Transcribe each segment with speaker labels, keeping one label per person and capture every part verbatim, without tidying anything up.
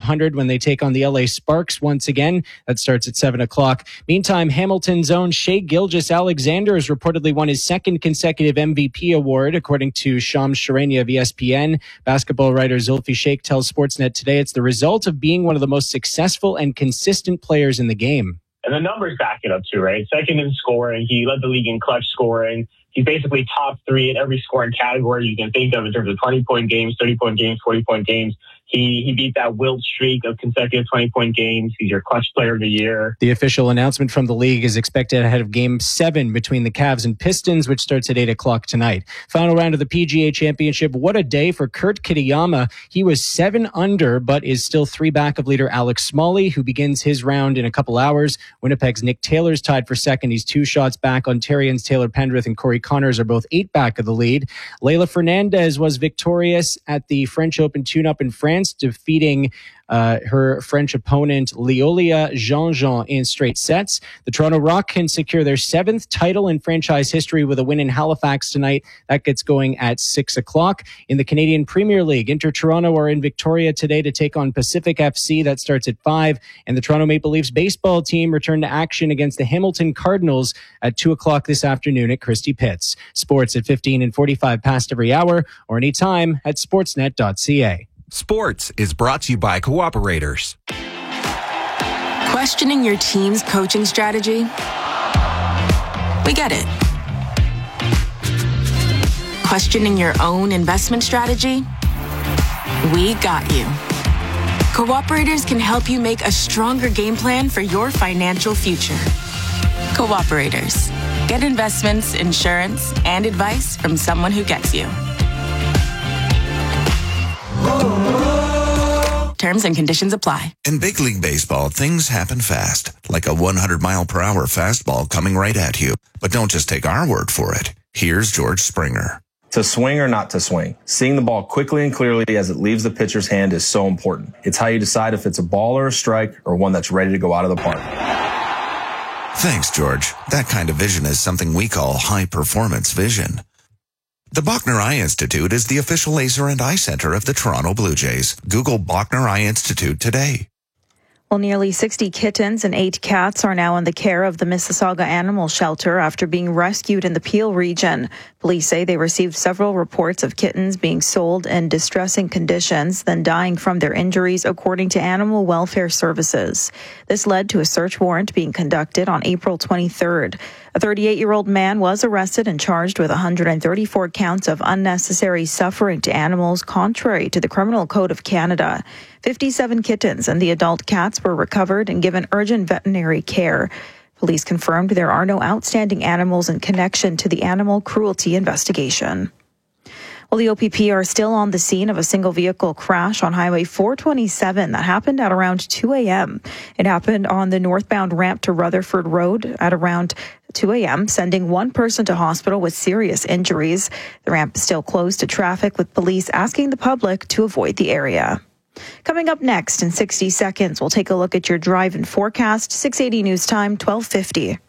Speaker 1: hundred when they take on the L A Sparks once again. That starts at seven o'clock. Meantime, Hamilton's own Shai Gilgeous-Alexander has reportedly won his second consecutive M V P award, according to Shams Charania of E S P N. Basketball writer Zulfi Sheikh tells Sportsnet today it's the result of being one of the most successful and consistent players in the game.
Speaker 2: And the numbers back it up too, right? Second in scoring. He led the league in clutch scoring. He's basically top three in every scoring category you can think of in terms of twenty-point games, thirty-point games, forty-point games. He he beat that wild streak of consecutive twenty-point games. He's your clutch player of the year.
Speaker 1: The official announcement from the league is expected ahead of Game seven between the Cavs and Pistons, which starts at eight o'clock tonight. Final round of the P G A Championship. What a day for Kurt Kitayama. He was seven under, but is still three back of leader Alex Smalley, who begins his round in a couple hours. Winnipeg's Nick Taylor's tied for second. He's two shots back. Ontarians Taylor Pendrith and Corey Connors are both eight back of the lead. Leylah Fernandez was victorious at the French Open tune-up in France, defeating uh, her French opponent Leolia Jean-Jean in straight sets. The Toronto Rock can secure their seventh title in franchise history with a win in Halifax tonight. That gets going at six o'clock. In the Canadian Premier League, Inter Toronto are in Victoria today to take on Pacific F C. That starts at five. And the Toronto Maple Leafs baseball team return to action against the Hamilton Cardinals at two o'clock this afternoon at Christie Pitts. Sports at fifteen and forty-five past every hour or anytime at sportsnet dot c a.
Speaker 3: Sports is brought to you by Cooperators.
Speaker 4: Questioning your team's coaching strategy? We get it. Questioning your own investment strategy? We got you. Cooperators can help you make a stronger game plan for your financial future. Cooperators. Get investments, insurance, and advice from someone who gets you. Terms and conditions apply.
Speaker 5: In big league baseball, things happen fast, like a one hundred mile per hour fastball coming right at you. But don't just take our word for it. Here's George Springer.
Speaker 6: To swing or not to swing, seeing the ball quickly and clearly as it leaves the pitcher's hand is so important. It's how you decide if it's a ball or a strike or one that's ready to go out of the park.
Speaker 5: Thanks, George. That kind of vision is something we call high-performance vision. The Bachner Eye Institute is the official laser and eye center of the Toronto Blue Jays. Google Bachner Eye Institute today.
Speaker 7: Well, nearly sixty kittens and eight cats are now in the care of the Mississauga Animal Shelter after being rescued in the Peel region. Police say they received several reports of kittens being sold in distressing conditions, then dying from their injuries, according to Animal Welfare Services. This led to a search warrant being conducted on April twenty-third. A thirty-eight-year-old man was arrested and charged with one hundred thirty-four counts of unnecessary suffering to animals, contrary to the Criminal Code of Canada. fifty-seven kittens and the adult cats were recovered and given urgent veterinary care. Police confirmed there are no outstanding animals in connection to the animal cruelty investigation. Well, the O P P are still on the scene of a single vehicle crash on Highway four twenty-seven that happened at around two a.m. It happened on the northbound ramp to Rutherford Road at around two a.m., sending one person to hospital with serious injuries. The ramp is still closed to traffic, with police asking the public to avoid the area. Coming up next in sixty seconds, we'll take a look at your drive-in forecast. six eighty News Time, twelve fifty.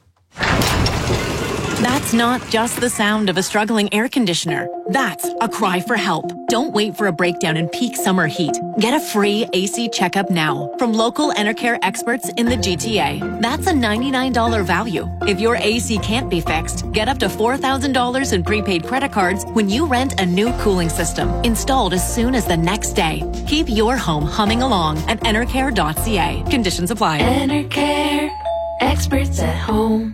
Speaker 8: That's not just the sound of a struggling air conditioner. That's a cry for help. Don't wait for a breakdown in peak summer heat. Get a free A C checkup now from local Enercare experts in the G T A. That's a ninety-nine dollars value. If your A C can't be fixed, get up to four thousand dollars in prepaid credit cards when you rent a new cooling system, installed as soon as the next day. Keep your home humming along at enercare dot c a. Conditions apply.
Speaker 9: Enercare, experts at home.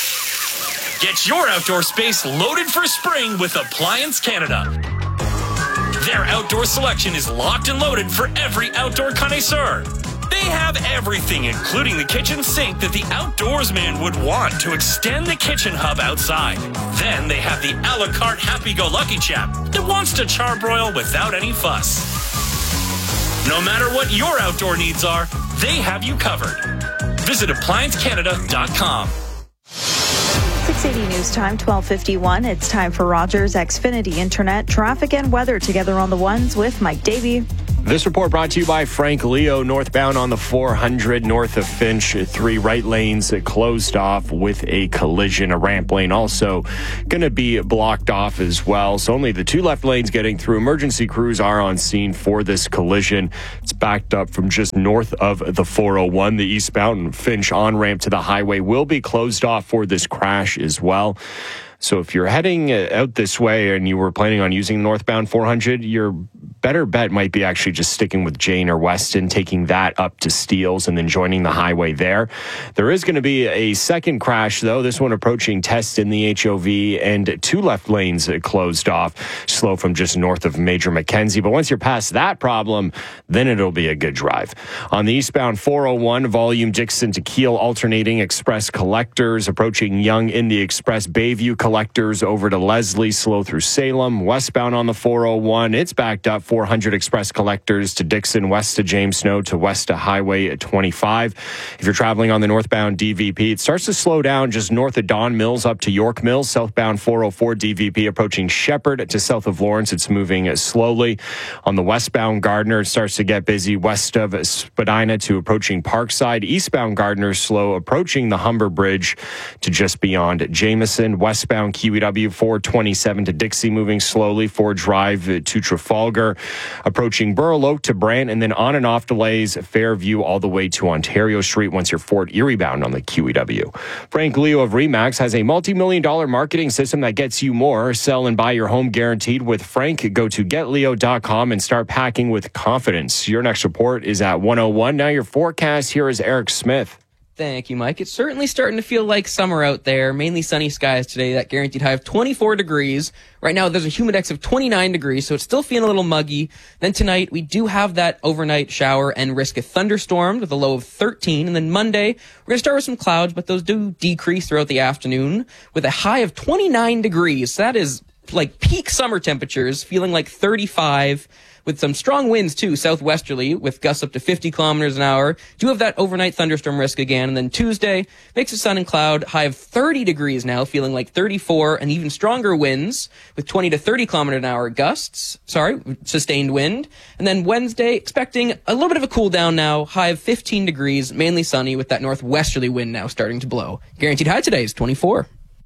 Speaker 10: Get your outdoor space loaded for spring with Appliance Canada. Their outdoor selection is locked and loaded for every outdoor connoisseur. They have everything, including the kitchen sink that the outdoorsman would want to extend the kitchen hub outside. Then they have the a la carte happy-go-lucky chap that wants to charbroil without any fuss. No matter what your outdoor needs are, they have you covered. Visit appliance canada dot com.
Speaker 7: six eighty News Time, twelve fifty-one. It's time for Rogers Xfinity Internet traffic and weather together on the ones with Mike Davey.
Speaker 11: This report brought to you by Frank Leo. Northbound on the four hundred north of Finch. Three right lanes closed off with a collision. A ramp lane also going to be blocked off as well. So only the two left lanes getting through. Emergency crews are on scene for this collision. It's backed up from just north of the four oh one. The eastbound Finch on-ramp to the highway will be closed off for this crash as well. So if you're heading out this way and you were planning on using northbound four hundred, your better bet might be actually just sticking with Jane or Weston, taking that up to Steeles and then joining the highway there. There is going to be a second crash, though, this one approaching Test in the H O V, and two left lanes closed off, slow from just north of Major Mackenzie. But once you're past that problem, then it'll be a good drive. On the eastbound four oh one, volume Dixon to Kiel alternating express collectors, approaching Young in the express Bayview collectors over to Leslie, slow through Salem. Westbound on the four oh one, it's backed up four hundred express collectors to Dixon, west to James Snow to west to Highway twenty-five. If you're traveling on the northbound D V P, it starts to slow down just north of Don Mills up to York Mills. Southbound four oh four D V P approaching Shepherd to south of Lawrence. It's moving slowly. On the westbound Gardner, it starts to get busy west of Spadina to approaching Parkside. Eastbound Gardner slow approaching the Humber Bridge to just beyond Jameson. Westbound Q E W four twenty-seven to Dixie moving slowly. Ford Drive to Trafalgar. Approaching Burloak to Brant, and then on and off delays, Fairview all the way to Ontario Street once you're Fort Erie bound on the Q E W. Frank Leo of RE/MAX has a multi-million dollar marketing system that gets you more. Sell and buy your home guaranteed with Frank. Go to get leo dot com and start packing with confidence. Your next report is at one oh one. Now your forecast, here is Eric Smith.
Speaker 12: Thank you, Mike. It's certainly starting to feel like summer out there. Mainly sunny skies today. That guaranteed high of twenty-four degrees. Right now, there's a humidex of twenty-nine degrees, so it's still feeling a little muggy. Then tonight, we do have that overnight shower and risk a thunderstorm with a low of thirteen. And then Monday, we're going to start with some clouds, but those do decrease throughout the afternoon with a high of twenty-nine degrees. So that is like peak summer temperatures, feeling like thirty-five. With some strong winds, too, southwesterly, with gusts up to fifty kilometers an hour. Do have that overnight thunderstorm risk again. And then Tuesday, mix of sun and cloud, high of thirty degrees now, feeling like thirty-four, and even stronger winds with twenty to thirty kilometer an hour gusts. Sorry, sustained wind. And then Wednesday, expecting a little bit of a cool down now, high of fifteen degrees, mainly sunny, with that northwesterly wind now starting to blow. Guaranteed high today is twenty-four.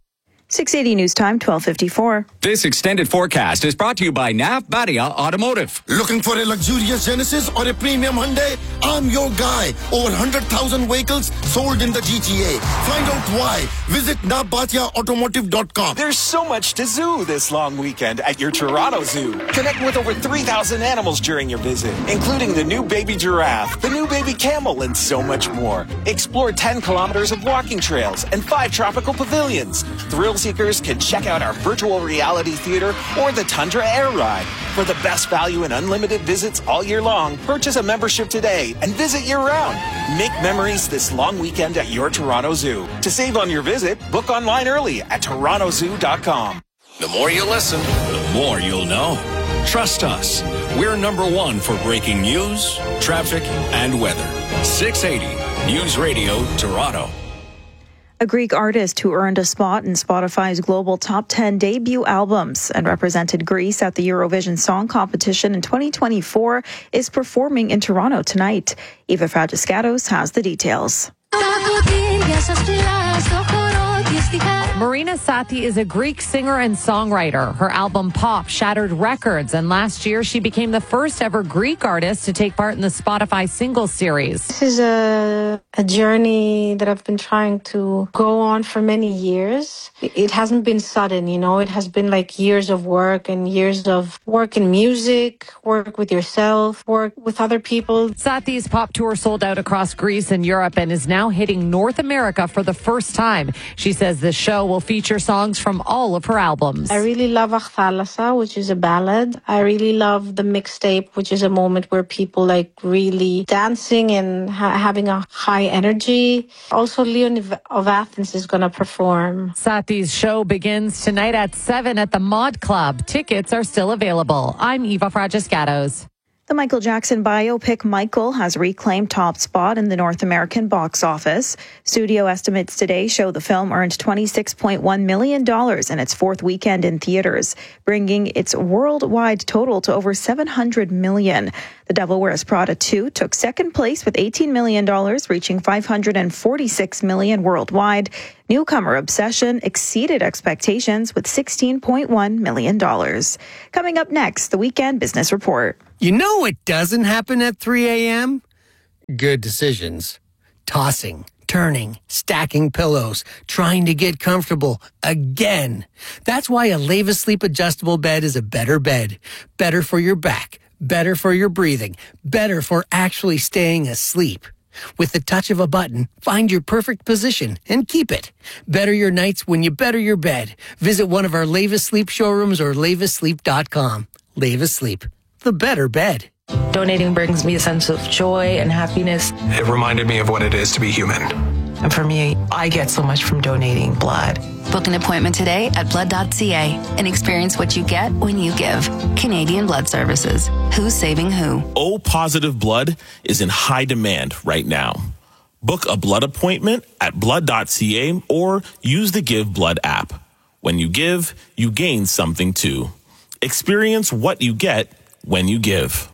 Speaker 7: six eighty News Time, twelve fifty-four.
Speaker 3: This extended forecast is brought to you by Nav Badia Automotive.
Speaker 13: Looking for a luxurious Genesis or a premium Hyundai? I'm your guy. Over one hundred thousand vehicles sold in the G T A. Find out why. Visit nav badia automotive dot com.
Speaker 14: There's so much to zoo this long weekend at your Toronto Zoo. Connect with over three thousand animals during your visit, including the new baby giraffe, the new baby camel, and so much more. Explore ten kilometers of walking trails and five tropical pavilions. Thrill seekers can check out our virtual reality theater or the Tundra Air Ride. For the best value and unlimited visits all year long, purchase a membership today and visit year-round. Make memories this long weekend at your Toronto Zoo. To save on your visit, book online early at toronto zoo dot com.
Speaker 10: The more you listen, the more you'll know. Trust us. We're number one for breaking news, traffic, and weather. six eighty News Radio Toronto.
Speaker 7: A Greek artist who earned a spot in Spotify's global top ten debut albums and represented Greece at the Eurovision Song Competition in twenty twenty-four is performing in Toronto tonight. Eva Fragiskatos has the details.
Speaker 15: Marina Sathi is a Greek singer and songwriter. Her album Pop shattered records, and last year she became the first ever Greek artist to take part in the Spotify Singles Series.
Speaker 16: This is a, a journey that I've been trying to go on for many years. It hasn't been sudden, you know, it has been like years of work and years of work in music, work with yourself, work with other people.
Speaker 15: Sathi's pop tour sold out across Greece and Europe and is now hitting North America for the first time. She says the show will feature songs from all of her albums.
Speaker 16: I really love Achthalassa, which is a ballad. I really love the mixtape, which is a moment where people like really dancing and ha- having a high energy. Also, Leon of Athens is going to perform.
Speaker 15: Sathi's show begins tonight at seven at the Mod Club. Tickets are still available. I'm Eva Fragiskatos.
Speaker 7: The Michael Jackson biopic Michael has reclaimed top spot in the North American box office. Studio estimates today show the film earned twenty-six point one million dollars in its fourth weekend in theaters, bringing its worldwide total to over seven hundred million dollars. The Devil Wears Prada two took second place with eighteen million dollars, reaching five hundred forty-six million dollars worldwide. Newcomer Obsession exceeded expectations with sixteen point one million dollars. Coming up next, the Weekend Business Report.
Speaker 17: You know what doesn't happen at three a.m.? Good decisions. Tossing, turning, stacking pillows, trying to get comfortable again. That's why a Leva Sleep adjustable bed is a better bed. Better for your back, better for your breathing, better for actually staying asleep. With the touch of a button, find your perfect position and keep it. Better your nights when you better your bed. Visit one of our Leva Sleep showrooms or leva sleep dot com. Leva Sleep, the better bed.
Speaker 18: Donating brings me a sense of joy and happiness.
Speaker 19: It reminded me of what it is to be human.
Speaker 18: And for me, I get so much from donating blood.
Speaker 20: Book an appointment today at blood dot c a and experience what you get when you give. Canadian Blood Services. Who's saving who?
Speaker 21: O positive blood is in high demand right now. Book a blood appointment at blood dot c a or use the Give Blood app. When you give, you gain something too. Experience what you get when you give.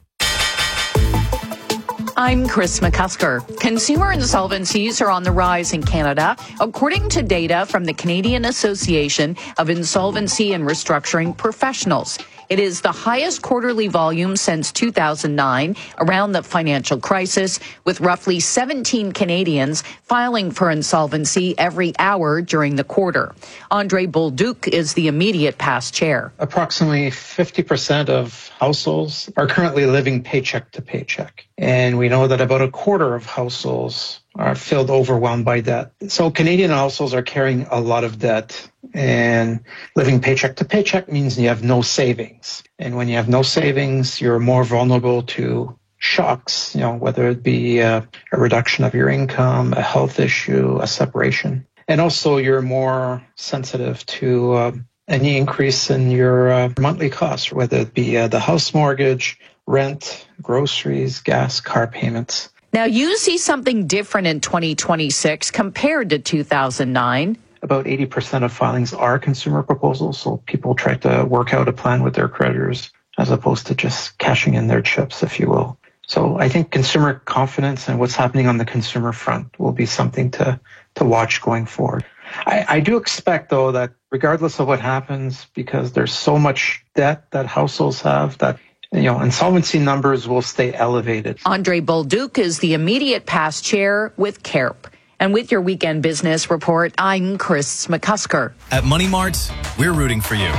Speaker 22: I'm Chris McCusker. Consumer insolvencies are on the rise in Canada, according to data from the Canadian Association of Insolvency and Restructuring Professionals. It is the highest quarterly volume since two thousand nine, around the financial crisis, with roughly seventeen Canadians filing for insolvency every hour during the quarter. Andre Bolduc is the immediate past chair.
Speaker 23: Approximately fifty percent of households are currently living paycheck to paycheck. And we know that about a quarter of households are filled overwhelmed by debt. So Canadian households are carrying a lot of debt, and living paycheck to paycheck means you have no savings. And when you have no savings, you're more vulnerable to shocks, you know, whether it be a, a reduction of your income, a health issue, a separation. And also you're more sensitive to uh, any increase in your uh, monthly costs, whether it be uh, the house mortgage, rent, groceries, gas, car payments.
Speaker 22: Now, you see something different in twenty twenty-six compared to two thousand nine.
Speaker 23: About eighty percent of filings are consumer proposals, so people try to work out a plan with their creditors as opposed to just cashing in their chips, if you will. So I think consumer confidence and what's happening on the consumer front will be something to, to watch going forward. I, I do expect, though, that regardless of what happens, because there's so much debt that households have, that you know, insolvency numbers will stay elevated.
Speaker 22: Andre Bolduc is the immediate past chair with C A R P. And with your Weekend Business Report, I'm Chris McCusker.
Speaker 24: At Money Mart, we're rooting for you.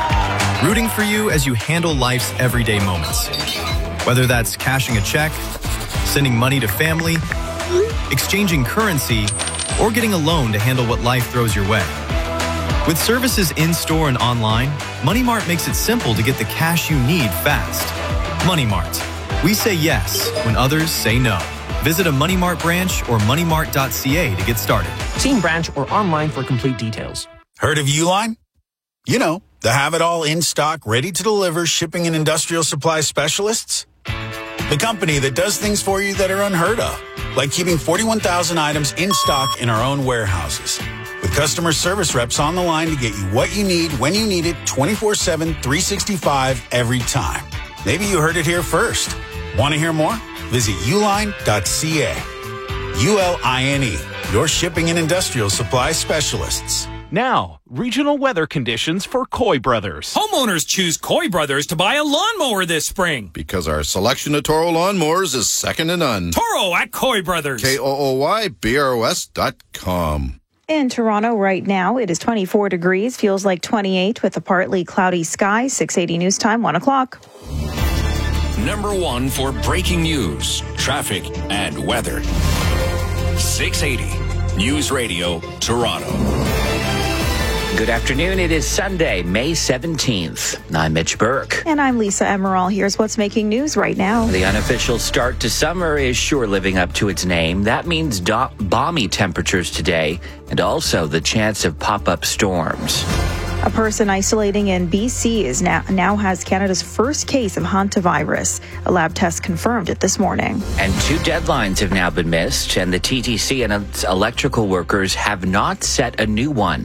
Speaker 24: Rooting for you as you handle life's everyday moments. Whether that's cashing a check, sending money to family, exchanging currency, or getting a loan to handle what life throws your way. With services in-store and online, Money Mart makes it simple to get the cash you need fast. Money Mart. We say yes when others say no. Visit a Money Mart branch or money mart dot c a to get started.
Speaker 25: See in branch or online for complete details.
Speaker 26: Heard of Uline? You know, the have-it-all in-stock, ready-to-deliver shipping and industrial supply specialists. The company that does things for you that are unheard of, like keeping forty-one thousand items in stock in our own warehouses. With customer service reps on the line to get you what you need when you need it twenty-four seven, three sixty-five every time. Maybe you heard it here first. Want to hear more? Visit uline dot c a. U L I N E, your shipping and industrial supply specialists.
Speaker 27: Now, regional weather conditions for Coy Brothers.
Speaker 10: Homeowners choose Coy Brothers to buy a lawnmower this spring.
Speaker 28: Because our selection of Toro lawnmowers is second to none.
Speaker 10: Toro at Coy Brothers.
Speaker 28: K O O Y B R O S dot com.
Speaker 7: In Toronto right now, it is twenty-four degrees, feels like twenty-eight with a partly cloudy sky. six eighty News Time, one o'clock.
Speaker 3: Number one for breaking news, traffic, and weather. six eighty News Radio, Toronto.
Speaker 29: Good afternoon. It is Sunday, May seventeenth. I'm Mitch Burke.
Speaker 7: And I'm Lisa Emerald. Here's what's making news right now.
Speaker 29: The unofficial start to summer is sure living up to its name. That means do- balmy temperatures today and also the chance of pop-up storms.
Speaker 7: A person isolating in B C is now, now has Canada's first case of hantavirus. A lab test confirmed it this morning.
Speaker 29: And two deadlines have now been missed, and the T T C and its electrical workers have not set a new one.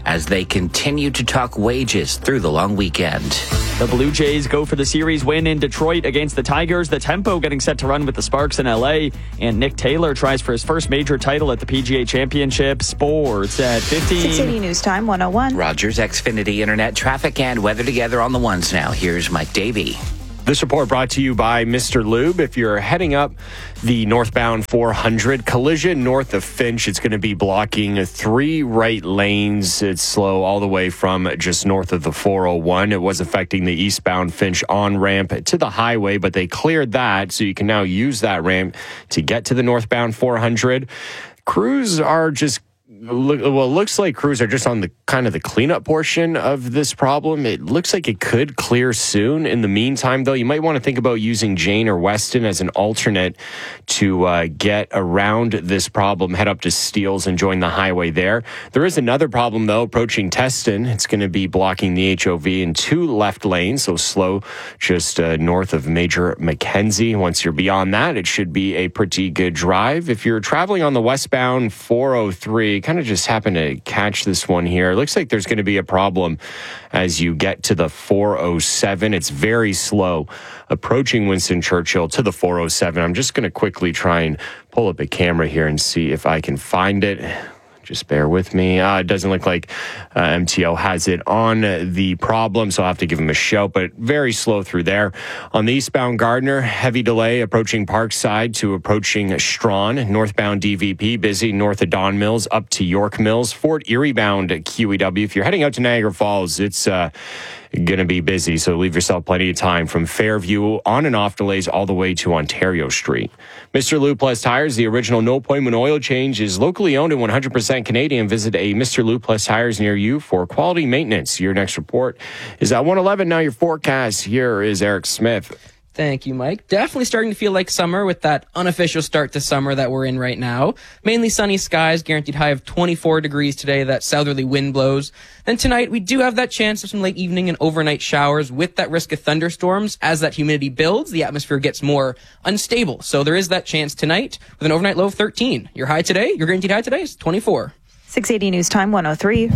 Speaker 29: as they continue to talk wages through the long weekend.
Speaker 1: The Blue Jays go for the series win in Detroit against the Tigers. The Tempo getting set to run with the Sparks in L A. And Nick Taylor tries for his first major title at the P G A Championship. Sports at fifteen.
Speaker 7: six eighty News Time one oh one.
Speaker 29: Rogers Xfinity Internet traffic and weather together on the ones now. Here's Mike Davey.
Speaker 2: This report brought to you by Mister Lube. If you're heading up the northbound four hundred, collision north of Finch, it's going to be blocking three right lanes. It's slow all the way from just north of the four oh one. It was affecting the eastbound Finch on-ramp to the highway, but they cleared that, so you can now use that ramp to get to the northbound four hundred. Crews are just Look, well, it looks like crews are just on the kind of the cleanup portion of this problem. It looks like it could clear soon. In the meantime, though, you might want to think about using Jane or Weston as an alternate to uh, get around this problem. Head up to Steeles and join the highway there. There is another problem, though, approaching Teston. It's going to be blocking the H O V in two left lanes, so slow just uh, north of Major Mackenzie. Once you're beyond that, it should be a pretty good drive. If you're traveling on the westbound four oh three, kind of just happened to catch this one here. It looks like there's going to be a problem as you get to the four oh seven. It's very slow approaching Winston Churchill to the four oh seven. I'm just going to quickly try and pull up a camera here and see if I can find it. Just bear with me. Uh, it doesn't look like uh, M T O has it on the problem, so I'll have to give them a shout, but very slow through there. On the eastbound Gardner, heavy delay approaching Parkside to approaching Strawn. Northbound D V P, busy north of Don Mills up to York Mills. Fort Erie bound Q E W. If you're heading out to Niagara Falls, it's uh, going to be busy, so leave yourself plenty of time from Fairview on and off delays all the way to Ontario Street. Mister Lube Plus Tires, the original no appointment oil change, is locally owned and one hundred percent Canadian. Visit a Mister Lube Plus Tires near you for quality maintenance. Your next report is at one eleven. Now your forecast. Here is Eric Smith.
Speaker 4: Thank you, Mike. Definitely starting to feel like summer with that unofficial start to summer that we're in right now. Mainly sunny skies, guaranteed high of twenty-four degrees today. That southerly wind blows. Then tonight, we do have that chance of some late evening and overnight showers with that risk of thunderstorms. As that humidity builds, the atmosphere gets more unstable. So there is that chance tonight with an overnight low of thirteen. Your high today, your guaranteed high today is twenty-four.
Speaker 7: six eighty News Time one oh three.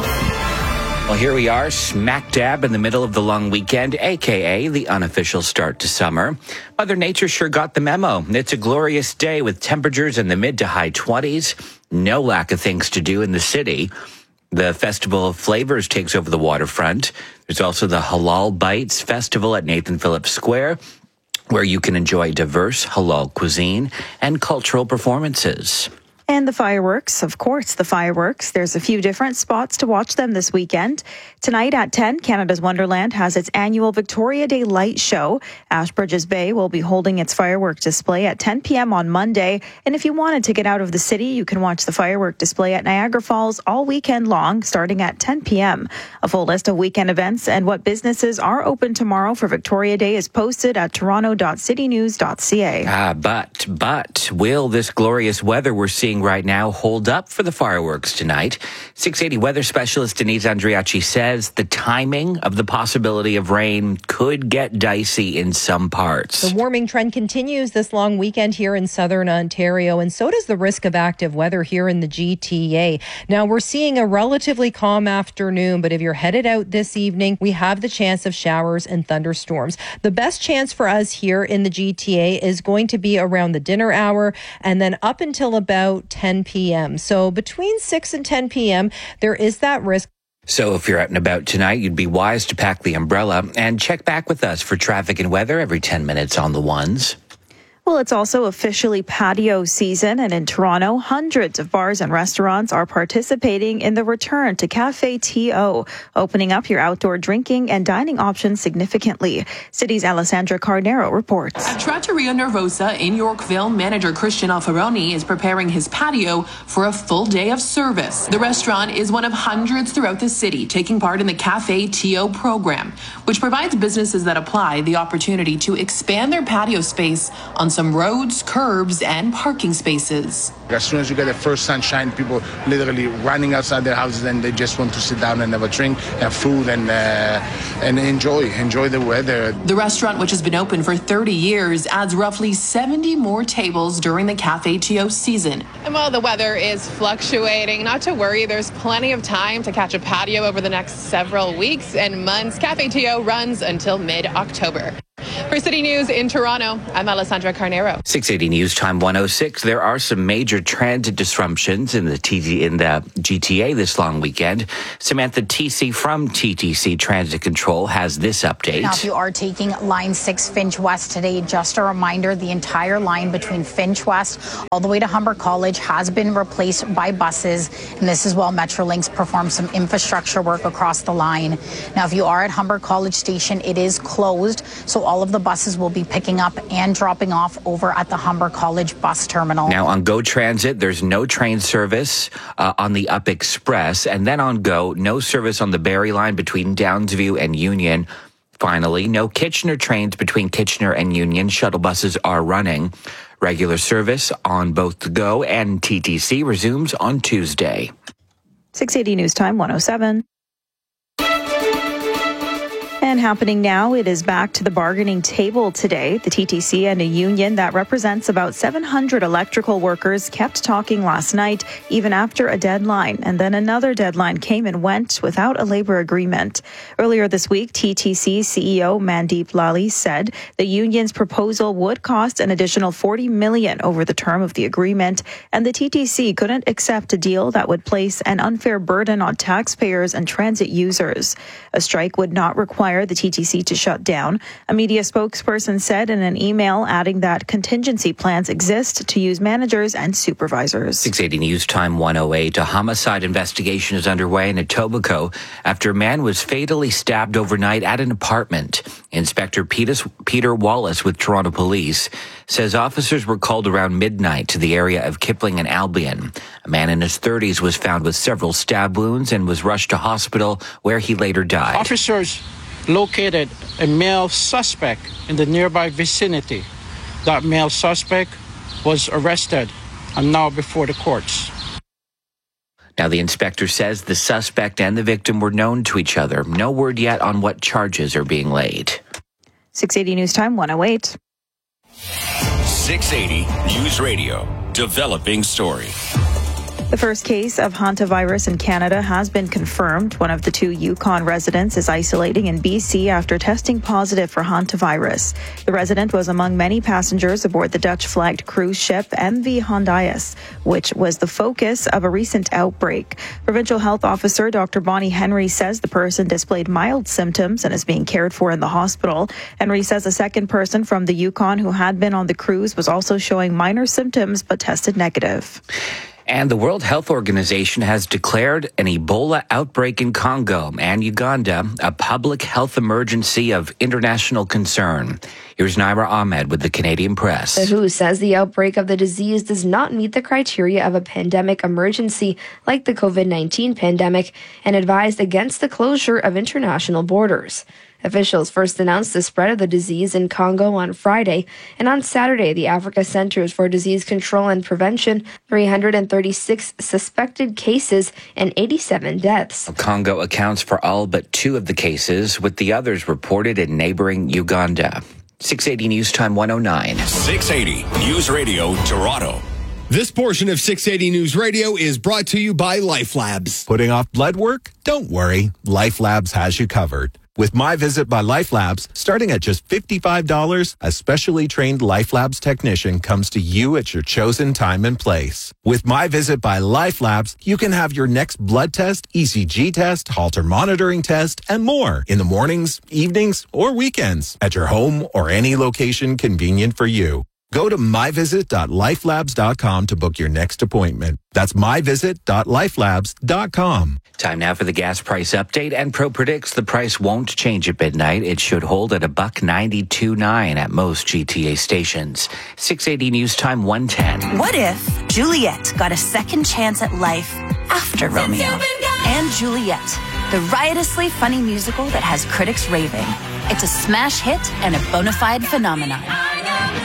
Speaker 29: Well, here we are, smack dab in the middle of the long weekend, a k a the unofficial start to summer. Mother Nature sure got the memo. It's a glorious day with temperatures in the mid to high twenties. No lack of things to do in the city. The Festival of Flavors takes over the waterfront. There's also the Halal Bites Festival at Nathan Phillips Square, where you can enjoy diverse halal cuisine and cultural performances.
Speaker 7: And the fireworks, of course, the fireworks. There's a few different spots to watch them this weekend. Tonight at ten, Canada's Wonderland has its annual Victoria Day Light Show. Ashbridges Bay will be holding its firework display at ten p.m. on Monday. And if you wanted to get out of the city, you can watch the firework display at Niagara Falls all weekend long, starting at ten p.m. A full list of weekend events and what businesses are open tomorrow for Victoria Day is posted at toronto dot city news dot c a.
Speaker 29: Ah, but, but, will this glorious weather we're seeing right now hold up for the fireworks tonight? six eighty weather specialist Denise Andriachi says the timing of the possibility of rain could get dicey in some parts.
Speaker 5: The warming trend continues this long weekend here in southern Ontario, and so does the risk of active weather here in the G T A. Now, we're seeing a relatively calm afternoon, but if you're headed out this evening, we have the chance of showers and thunderstorms. The best chance for us here in the G T A is going to be around the dinner hour and then up until about ten p.m. So between six and ten p.m., there is that risk.
Speaker 29: So if you're out and about tonight, you'd be wise to pack the umbrella and check back with us for traffic and weather every ten minutes on the ones.
Speaker 7: Well, it's also officially patio season, and in Toronto, hundreds of bars and restaurants are participating in the return to Café T O, opening up your outdoor drinking and dining options significantly. City's Alessandra Carnero reports.
Speaker 6: At Trattoria Nervosa in Yorkville, manager Christian Alfaroni is preparing his patio for a full day of service. The restaurant is one of hundreds throughout the city taking part in the Café T O program, which provides businesses that apply the opportunity to expand their patio space on some roads, curbs, and parking spaces.
Speaker 8: As soon as you get the first sunshine, people literally running outside their houses and they just want to sit down and have a drink, have food, and uh, and enjoy enjoy the weather.
Speaker 6: The restaurant, which has been open for thirty years, adds roughly seventy more tables during the Cafe Tio season.
Speaker 9: And while the weather is fluctuating, not to worry, there's plenty of time to catch a patio over the next several weeks and months. Cafe Tio runs until mid-October. For City News in Toronto, I'm Alessandra Carnero.
Speaker 29: six eighty News Time one oh six. There are some major transit disruptions in the T T in the G T A this long weekend. Samantha T C from T T C Transit Control has this update.
Speaker 11: Now, if you are taking Line six Finch West today, just a reminder, the entire line between Finch West all the way to Humber College has been replaced by buses. And this is while Metrolinx performs some infrastructure work across the line. Now, if you are at Humber College Station, it is closed. So all of the buses will be picking up and dropping off over at the Humber College bus terminal.
Speaker 29: Now on GO Transit, there's no train service uh, on the Up Express. And then on GO, no service on the Barrie line between Downsview and Union. Finally, no Kitchener trains between Kitchener and Union. Shuttle buses are running. Regular service on both the GO and T T C resumes on Tuesday.
Speaker 7: six eighty News Time one oh seven. And happening now, it is back to the bargaining table today. The T T C and a union that represents about seven hundred electrical workers kept talking last night, even after a deadline. And then another deadline came and went without a labor agreement. Earlier this week, T T C C E O Mandeep Lally said the union's proposal would cost an additional forty million dollars over the term of the agreement, and the T T C couldn't accept a deal that would place an unfair burden on taxpayers and transit users. A strike would not require the T T C to shut down. A media spokesperson said in an email, adding that contingency plans exist to use managers and supervisors.
Speaker 29: six eighty News Time one oh eight. A homicide investigation is underway in Etobicoke after a man was fatally stabbed overnight at an apartment. Inspector Peter Wallace with Toronto Police says officers were called around midnight to the area of Kipling and Albion. A man in his thirties was found with several stab wounds and was rushed to hospital where he later died.
Speaker 12: Officers located a male suspect in the nearby vicinity. That male suspect was arrested and now before the courts.
Speaker 29: Now, the inspector says the suspect and the victim were known to each other. No word yet on what charges are being laid.
Speaker 7: six eighty News Time one oh eight.
Speaker 10: six eighty News Radio. Developing story.
Speaker 7: The first case of hantavirus in Canada has been confirmed. One of the two Yukon residents is isolating in B C after testing positive for hantavirus. The resident was among many passengers aboard the Dutch-flagged cruise ship M V Hondias, which was the focus of a recent outbreak. Provincial Health Officer Doctor Bonnie Henry says the person displayed mild symptoms and is being cared for in the hospital. Henry says a second person from the Yukon who had been on the cruise was also showing minor symptoms but tested negative.
Speaker 29: And the World Health Organization has declared an Ebola outbreak in Congo and Uganda a public health emergency of international concern. Here's Naira Ahmed with the Canadian Press.
Speaker 13: The W H O says the outbreak of the disease does not meet the criteria of a pandemic emergency like the COVID nineteen pandemic and advised against the closure of international borders. Officials first announced the spread of the disease in Congo on Friday, and on Saturday, the Africa Centers for Disease Control and Prevention, three hundred thirty-six suspected cases and eighty-seven deaths.
Speaker 29: Congo accounts for all but two of the cases, with the others reported in neighboring Uganda. six eighty News Time one oh nine.
Speaker 10: six eighty News Radio Toronto.
Speaker 14: This portion of six eighty News Radio is brought to you by LifeLabs. Putting off blood work? Don't worry. LifeLabs has you covered. With My Visit by LifeLabs, starting at just fifty-five dollars, a specially trained LifeLabs technician comes to you at your chosen time and place. With My Visit by LifeLabs, you can have your next blood test, E C G test, Holter monitoring test, and more in the mornings, evenings, or weekends at your home or any location convenient for you. Go to my visit dot lifelabs dot com to book your next appointment. That's my visit dot lifelabs dot com.
Speaker 29: Time now for the gas price update, and Pro predicts the price won't change at midnight. It should hold at a buck ninety-two nine at most G T A stations. six eighty News Time one ten.
Speaker 15: What if Juliet got a second chance at life after Romeo? And Juliet, the riotously funny musical that has critics raving. It's a smash hit and a bona fide phenomenon.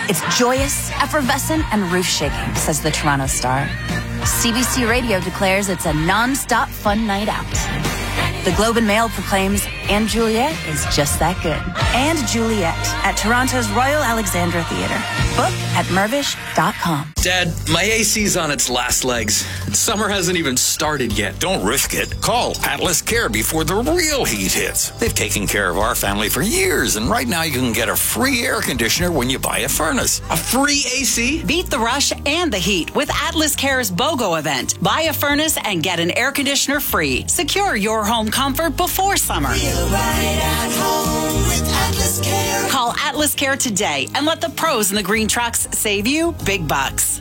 Speaker 15: It's joyous, effervescent, and roof-shaking, says the Toronto Star. C B C Radio declares it's a non-stop fun night out. The Globe and Mail proclaims And Juliet is just that good. And Juliet at Toronto's Royal Alexandra Theatre. Book at mervish dot com.
Speaker 16: Dad, my A C's on its last legs. Summer hasn't even started yet.
Speaker 17: Don't risk it. Call Atlas Care before the real heat hits. They've taken care of our family for years, and right now you can get a free air conditioner when you buy a furnace.
Speaker 16: A free A C?
Speaker 18: Beat the rush and the heat with Atlas Care's BOGO event. Buy a furnace and get an air conditioner free. Secure your home comfort before summer.
Speaker 19: Feel right at home with Atlas Care.
Speaker 18: Call Atlas Care today and let the pros in the green trucks save you big bucks.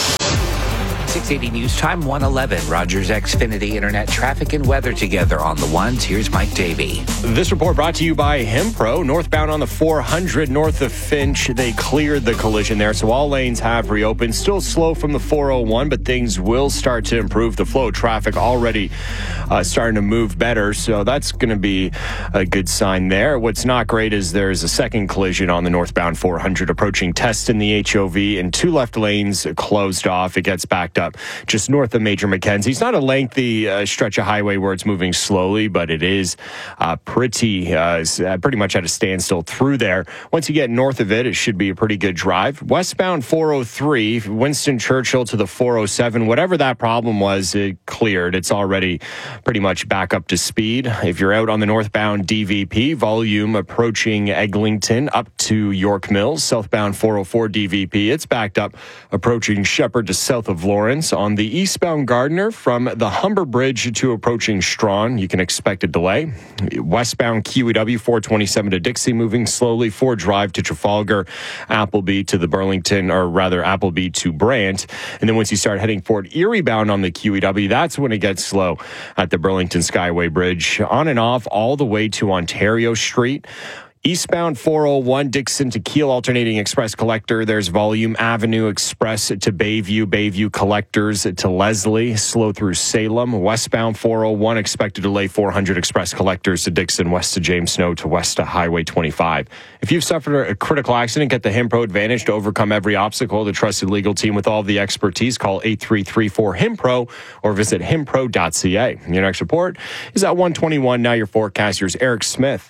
Speaker 29: six eighty News Time, one eleven. Rogers Xfinity Internet traffic and weather together on the ones. Here's Mike Davey.
Speaker 2: This report brought to you by Himpro. Northbound on the four hundred north of Finch. They cleared the collision there, so all lanes have reopened. Still slow from the four oh one, but things will start to improve. The flow of traffic already uh, starting to move better, so that's going to be a good sign there. What's not great is there's a second collision on the northbound four hundred approaching Test in the H O V, and two left lanes closed off. It gets backed up just north of Major Mackenzie. It's not a lengthy uh, stretch of highway where it's moving slowly, but it is uh, pretty uh, pretty much at a standstill through there. Once you get north of it, it should be a pretty good drive. Westbound four oh three, Winston Churchill to the four oh seven, whatever that problem was, it cleared. It's already pretty much back up to speed. If you're out on the northbound D V P, volume approaching Eglinton up to York Mills. Southbound four oh four D V P, it's backed up approaching Shepherd to south of Lawrence. On the eastbound Gardiner from the Humber Bridge to approaching Strawn, you can expect a delay. Westbound Q E W four twenty-seven to Dixie, moving slowly. Ford Drive to Trafalgar, Appleby to the Burlington, or rather Appleby to Brant. And then once you start heading Fort Erie bound on the Q E W, that's when it gets slow at the Burlington Skyway Bridge. On and off all the way to Ontario Street. Eastbound four oh one, Dixon to Kiel alternating express collector. There's Volume Avenue Express to Bayview, Bayview Collectors to Leslie, slow through Salem. Westbound four oh one, expected delay four hundred express collectors to Dixon, west to James Snow to west to Highway twenty-five. If you've suffered a critical accident, get the Himpro Advantage to overcome every obstacle. The trusted legal team with all the expertise. Call eight three three four Himpro or visit himpro dot c a. Your next report is at one twenty-one. Now your forecast. Here's Eric Smith.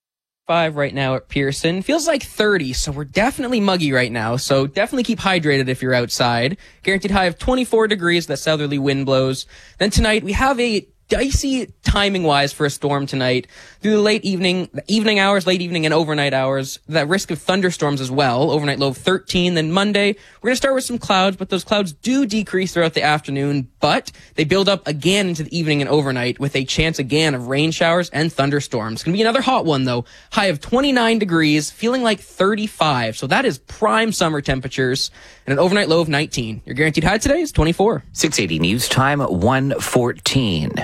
Speaker 4: Five right now at Pearson. Feels like thirty, so we're definitely muggy right now. So definitely keep hydrated if you're outside. Guaranteed high of twenty-four degrees. That southerly wind blows. Then tonight we have a dicey timing-wise for a storm tonight. Through the late evening, the evening hours, late evening, and overnight hours. That risk of thunderstorms as well. Overnight low of thirteen. Then Monday, we're going to start with some clouds, but those clouds do decrease throughout the afternoon. But they build up again into the evening and overnight with a chance again of rain showers and thunderstorms. It's going to be another hot one, though. High of twenty-nine degrees, feeling like thirty-five. So that is prime summer temperatures. And an overnight low of nineteen. Your guaranteed high today is twenty-four.
Speaker 29: six eighty News Time, one fourteen.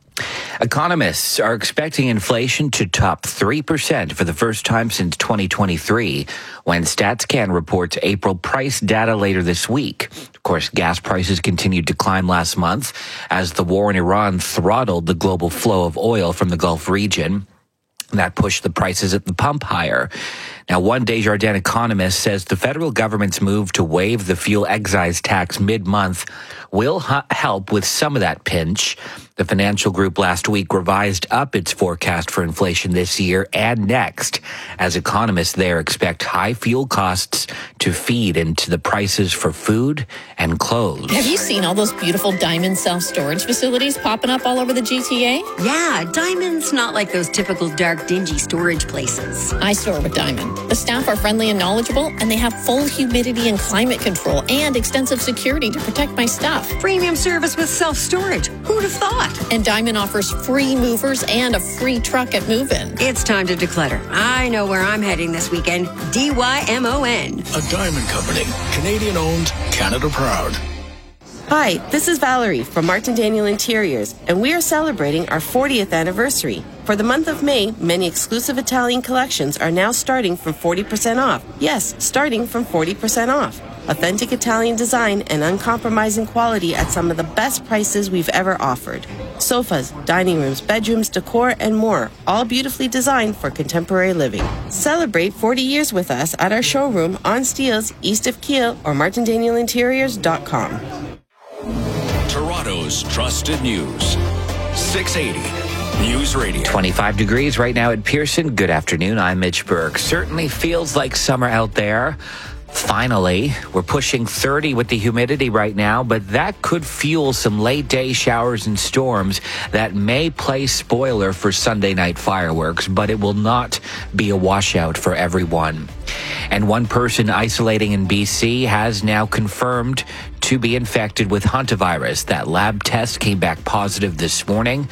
Speaker 29: Economists are expecting inflation to top three percent for the first time since twenty twenty-three, when StatsCan reports April price data later this week. Of course, gas prices continued to climb last month as the war in Iran throttled the global flow of oil from the Gulf region. That pushed the prices at the pump higher. Now, one Desjardins economist says the federal government's move to waive the fuel excise tax mid-month will ha- help with some of that pinch. The financial group last week revised up its forecast for inflation this year and next, as economists there expect high fuel costs to feed into the prices for food and clothes.
Speaker 20: Have you seen all those beautiful Diamond self-storage facilities popping up all over the G T A?
Speaker 21: Yeah, Diamond's not like those typical dark, dingy storage places.
Speaker 20: I store with Diamond. The staff are friendly and knowledgeable, and they have full humidity and climate control and extensive security to protect my stuff.
Speaker 21: Premium service with self-storage. Who'd have thought?
Speaker 20: And Diamond offers free movers and a free truck at move-in.
Speaker 21: It's time to declutter. I know where I'm heading this weekend. D Y M O N.
Speaker 22: A Diamond Company. Canadian owned, Canada proud.
Speaker 23: Hi, this is Valerie from Martin Daniel Interiors, and we are celebrating our fortieth anniversary. For the month of May, many exclusive Italian collections are now starting from forty percent off. Yes, starting from forty percent off. Authentic Italian design and uncompromising quality at some of the best prices we've ever offered. Sofas, dining rooms, bedrooms, decor, and more, all beautifully designed for contemporary living. Celebrate forty years with us at our showroom on Steeles, east of Kiel, or martin daniel interiors dot com.
Speaker 22: Toronto's trusted news. six eighty News Radio.
Speaker 29: twenty-five degrees right now at Pearson. Good afternoon. I'm Mitch Burke. Certainly feels like summer out there. Finally, we're pushing thirty with the humidity right now, but that could fuel some late day showers and storms that may play spoiler for Sunday night fireworks, but it will not be a washout for everyone. And one person isolating in B C has now confirmed to be infected with hantavirus. That lab test came back positive this morning.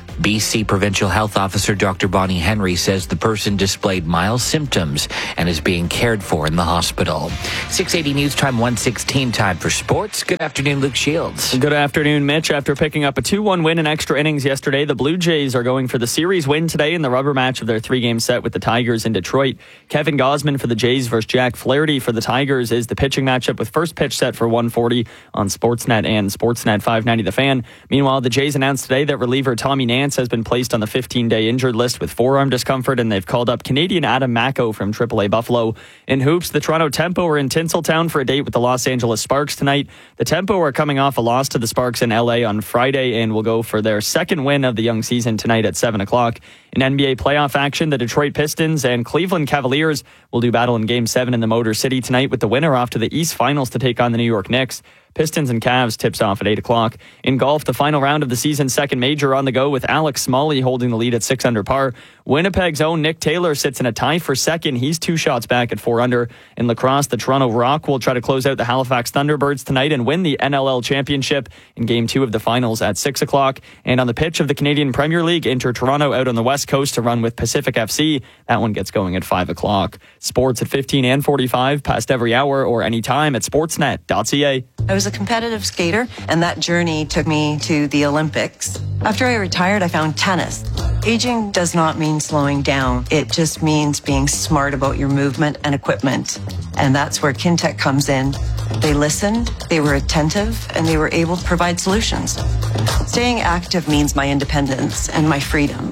Speaker 29: B C Provincial Health Officer Doctor Bonnie Henry says the person displayed mild symptoms and is being cared for in the hospital. six eighty News Time, one sixteen, time for sports. Good afternoon, Luke Shields.
Speaker 1: Good afternoon, Mitch. After picking up a two one win in extra innings yesterday, the Blue Jays are going for the series win today in the rubber match of their three-game set with the Tigers in Detroit. Kevin Gausman for the Jays versus Jack Flaherty for the Tigers is the pitching matchup with first pitch set for one forty on Sportsnet and Sportsnet five ninety The Fan. Meanwhile, the Jays announced today that reliever Tommy Nance has been placed on the fifteen-day injured list with forearm discomfort, and they've called up Canadian Adam Macko from triple A Buffalo. In hoops, the Toronto Tempo are in Tinseltown for a date with the Los Angeles Sparks tonight. The Tempo are coming off a loss to the Sparks in L A on Friday and will go for their second win of the young season tonight at seven o'clock. In N B A playoff action, the Detroit Pistons and Cleveland Cavaliers will do battle in Game seven in the Motor City tonight, with the winner off to the East Finals to take on the New York Knicks. Pistons and Cavs tips off at eight o'clock. In golf, the final round of the season's second major on the go, with Alex Smalley holding the lead at six under par. Winnipeg's own Nick Taylor sits in a tie for second. He's two shots back at four under. In lacrosse, the Toronto Rock will try to close out the Halifax Thunderbirds tonight and win the N L L championship in game two of the finals at six o'clock. And on the pitch of the Canadian Premier League, Inter Toronto out on the West Coast to run with Pacific F C. That one gets going at five o'clock. Sports at fifteen and forty-five, past every hour or anytime at sportsnet dot c a.
Speaker 3: I was a competitive skater, and that journey took me to the Olympics. After I retired, I found tennis. Aging does not mean slowing down. It just means being smart about your movement and equipment. And that's where Kintec comes in. They listened, they were attentive, and they were able to provide solutions. Staying active means my independence and my freedom.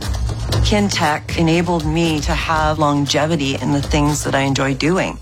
Speaker 3: Kintec enabled me to have longevity in the things that I enjoy doing.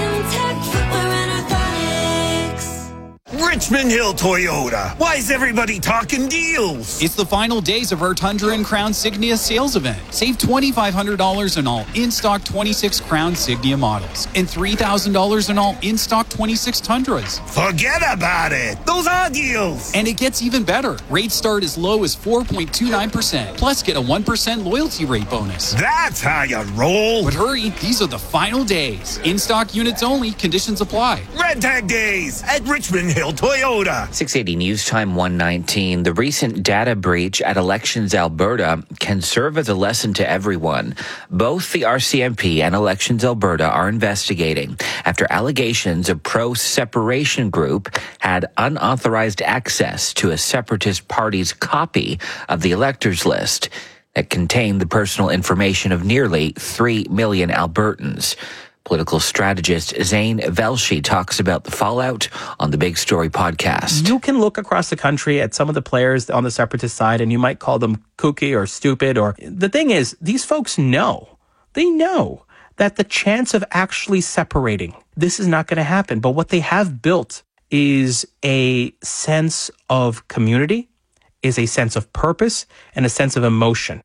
Speaker 5: Richmond Hill Toyota. Why is everybody talking deals?
Speaker 8: It's the final days of our Tundra and Crown Signia sales event. Save twenty-five hundred dollars on all in-stock twenty-six Crown Signia models and three thousand dollars on all in-stock twenty-six Tundras.
Speaker 5: Forget about it. Those are deals.
Speaker 8: And it gets even better. Rates start as low as four point two nine percent. Plus, get a one percent loyalty rate bonus.
Speaker 5: That's how you roll.
Speaker 8: But hurry, these are the final days. In-stock units only. Conditions apply.
Speaker 5: Red Tag Days at Richmond Hill Toyota.
Speaker 29: six eighty News Time, one nineteen. The recent data breach at Elections Alberta can serve as a lesson to everyone. Both the R C M P and Elections Alberta are investigating after allegations a pro-separation group had unauthorized access to a separatist party's copy of the electors list that contained the personal information of nearly three million Albertans. Political strategist Zane Velshi talks about the fallout on the Big Story podcast.
Speaker 24: You can look across the country at some of the players on the separatist side and you might call them kooky or stupid. Or the thing is, these folks know, they know that the chance of actually separating, this is not going to happen. But what they have built is a sense of community, is a sense of purpose, and a sense of emotion.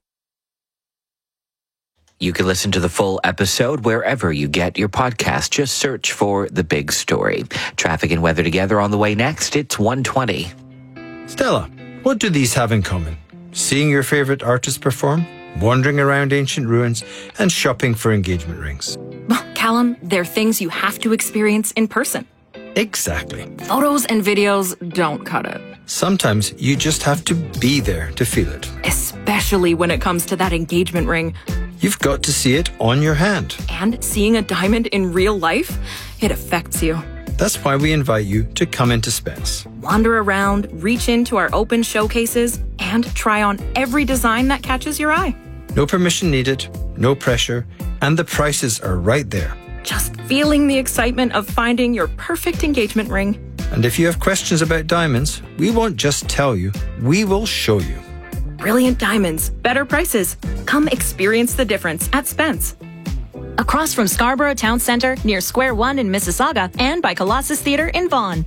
Speaker 29: You can listen to the full episode wherever you get your podcast. Just search for The Big Story. Traffic and weather together on the way next. It's one twenty.
Speaker 25: Stella, what do these have in common? Seeing your favorite artist perform, wandering around ancient ruins, and shopping for engagement rings.
Speaker 26: Callum, they're things you have to experience in person.
Speaker 25: Exactly.
Speaker 26: Photos and videos don't cut it.
Speaker 25: Sometimes you just have to be there to feel it.
Speaker 26: Especially when it comes to that engagement ring.
Speaker 25: You've got to see it on your hand.
Speaker 26: And seeing a diamond in real life, it affects you.
Speaker 25: That's why we invite you to come into Spence.
Speaker 26: Wander around, reach into our open showcases, and try on every design that catches your eye.
Speaker 25: No permission needed, no pressure, and the prices are right there.
Speaker 26: Just feeling the excitement of finding your perfect engagement ring.
Speaker 25: And if you have questions about diamonds, we won't just tell you, we will show you.
Speaker 26: brilliant diamonds, better prices. Come experience the difference at Spence.
Speaker 6: Across from Scarborough Town Centre, near Square One in Mississauga, and by Colossus Theatre in Vaughan.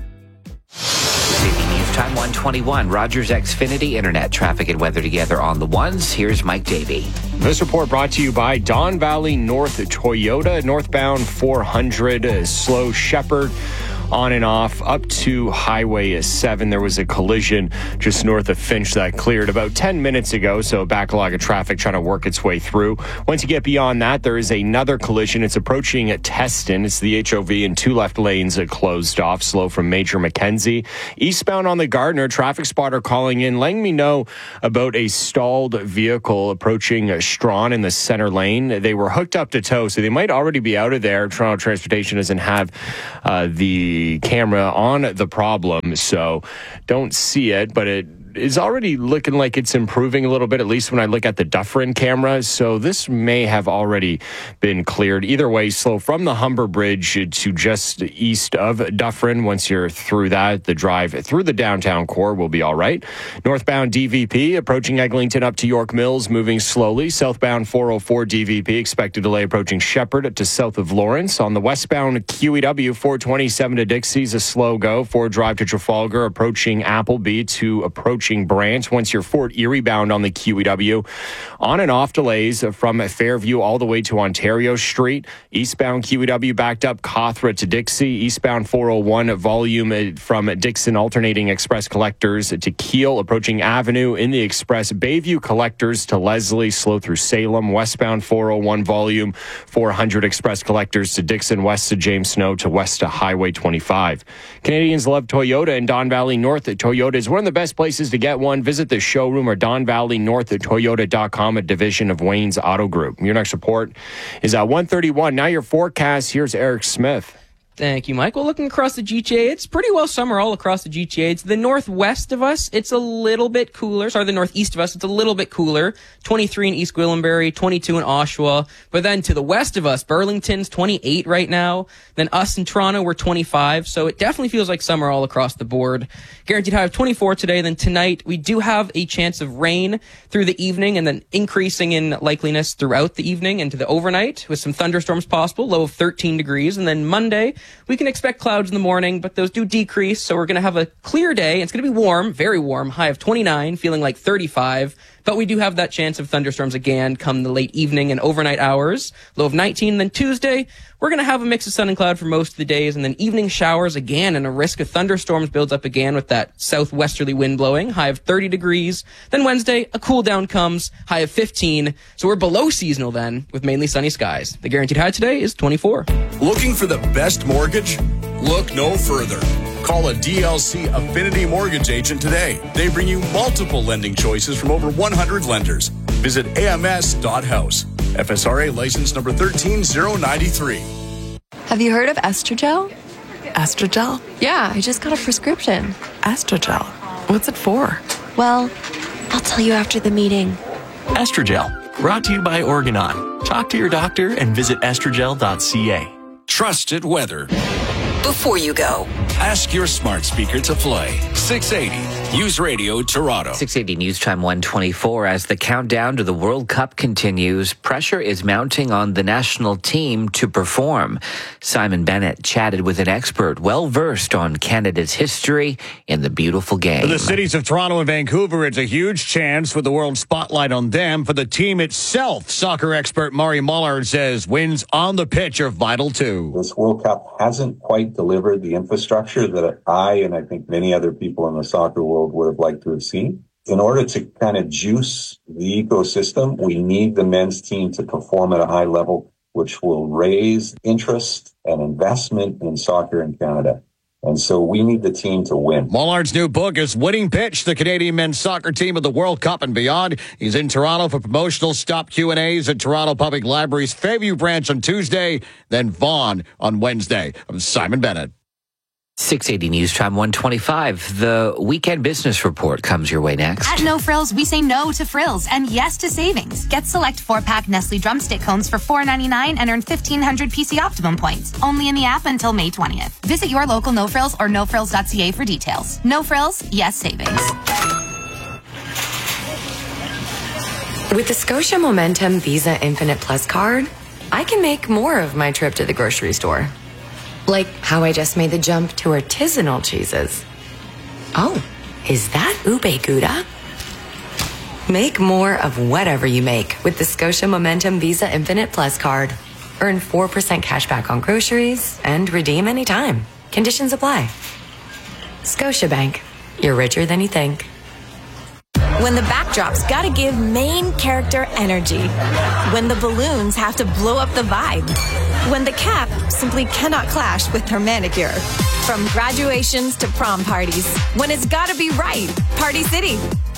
Speaker 29: Sydney News Time one twenty-one. Rogers Xfinity Internet traffic and weather together on the ones. Here's Mike Davey.
Speaker 2: This report brought to you by Don Valley North Toyota, northbound four hundred, uh, slow Shepherd. On and off up to Highway seven. There was a collision just north of Finch that cleared about ten minutes ago, so a backlog of traffic trying to work its way through. Once you get beyond that, there is another collision. It's approaching at Teston. It's the H O V and two left lanes are closed off, slow from Major Mackenzie. Eastbound on the Gardner, traffic spotter calling in, letting me know about a stalled vehicle approaching Strawn in the center lane. They were hooked up to tow, so they might already be out of there. Toronto Transportation doesn't have uh, the camera on the problem, so don't see it, but it is already looking like it's improving a little bit, at least when I look at the Dufferin camera. So this may have already been cleared. Either way, slow from the Humber Bridge to just east of Dufferin. Once you're through that, the drive through the downtown core will be all right. Northbound D V P approaching Eglinton up to York Mills, moving slowly. Southbound four oh four D V P, expected delay approaching Shepherd to south of Lawrence. On the westbound Q E W, four twenty-seven to Dixie's a slow go. Ford Drive to Trafalgar, approaching Appleby to approach Branch. Once you're Fort Erie bound on the Q E W, on and off delays from Fairview all the way to Ontario Street. Eastbound Q E W backed up Cawthra to Dixie. Eastbound four oh one volume from Dixon alternating express collectors to Keele, approaching Avenue in the express. Bayview collectors to Leslie, slow through Salem. Westbound four oh one volume, four hundred express collectors to Dixon, west to James Snow to west to Highway twenty-five. Canadians love Toyota, and Don Valley North Toyota is one of the best places to get one. Visit the showroom or Don Valley North Toyota dot com, a division of Wayne's Auto Group. Your next report is at one thirty-one. Now your forecast. Here's Eric Smith.
Speaker 4: Thank you, Michael. Looking across the G T A, it's pretty well summer all across the G T A. It's the northwest of us, it's a little bit cooler. Sorry, the northeast of us, it's a little bit cooler. twenty-three in East Gwillimbury, twenty-two in Oshawa. But then to the west of us, Burlington's twenty-eight right now. Then us in Toronto, we're twenty-five. So it definitely feels like summer all across the board. Guaranteed high of twenty-four today. Then tonight, we do have a chance of rain through the evening and then increasing in likeliness throughout the evening into the overnight with some thunderstorms possible, low of thirteen degrees. And then Monday, we can expect clouds in the morning, but those do decrease. So we're going to have a clear day. It's going to be warm, very warm, high of twenty-nine, feeling like thirty-five. But we do have that chance of thunderstorms again come the late evening and overnight hours. Low of nineteen. Then Tuesday, we're going to have a mix of sun and cloud for most of the days, and then evening showers again, and a risk of thunderstorms builds up again with that southwesterly wind blowing. High of thirty degrees. Then Wednesday, a cool down comes, high of fifteen. So we're below seasonal then, with mainly sunny skies. The guaranteed high today is twenty-four.
Speaker 22: Looking for the best mortgage? Look no further. Call a D L C Affinity Mortgage agent today. They bring you multiple lending choices from over one hundred lenders. Visit A M S dot house. F S R A license number one three zero nine three.
Speaker 7: Have you heard of Estrogel? Estrogel? Yeah, I just got a prescription. Estrogel? What's it for? Well, I'll tell you after the meeting.
Speaker 9: Estrogel, brought to you by Organon. Talk to your doctor and visit estrogel dot c a.
Speaker 22: Trusted weather.
Speaker 18: Before you go,
Speaker 22: ask your smart speaker to play six eighty News Radio Toronto.
Speaker 29: six eighty News Time one twenty-four. As the countdown to the World Cup continues, pressure is mounting on the national team to perform. Simon Bennett chatted with an expert well-versed on Canada's history in the beautiful game.
Speaker 10: For the cities of Toronto and Vancouver, it's a huge chance with the world spotlight on them. For the team itself, soccer expert Murray Mullard says wins on the pitch are vital too.
Speaker 11: This World Cup hasn't quite delivered the infrastructure that I and I think many other people in the soccer world would have liked to have seen. In order to kind of juice the ecosystem, we need the men's team to perform at a high level, which will raise interest and investment in soccer in Canada. And so we need the team to win.
Speaker 10: Mullard's new book is Winning Pitch, the Canadian men's soccer team of the World Cup and beyond. He's in Toronto for promotional stop Q and A's at Toronto Public Library's Fairview branch on Tuesday, then Vaughan on Wednesday. I'm Simon Bennett.
Speaker 29: six eighty News Time one twenty-five. The Weekend Business Report comes your way next.
Speaker 12: At No Frills, we say no to frills and yes to savings. Get select four-pack Nestle drumstick cones for four ninety-nine and earn fifteen hundred P C Optimum points. Only in the app until May twentieth. Visit your local No Frills or no frills dot c a for details. No Frills, yes savings.
Speaker 7: With the Scotia Momentum Visa Infinite Plus card, I can make more of my trip to the grocery store. Like how I just made the jump to artisanal cheeses. Oh, is that ube gouda? Make more of whatever you make with the Scotia Momentum Visa Infinite Plus card. Earn four percent cash back on groceries and redeem anytime. Conditions apply. Scotiabank. You're richer than you think.
Speaker 6: When the backdrop's gotta give main character energy. When the balloons have to blow up the vibe. When the cap simply cannot clash with her manicure. From graduations to prom parties. When it's gotta be right. Party City.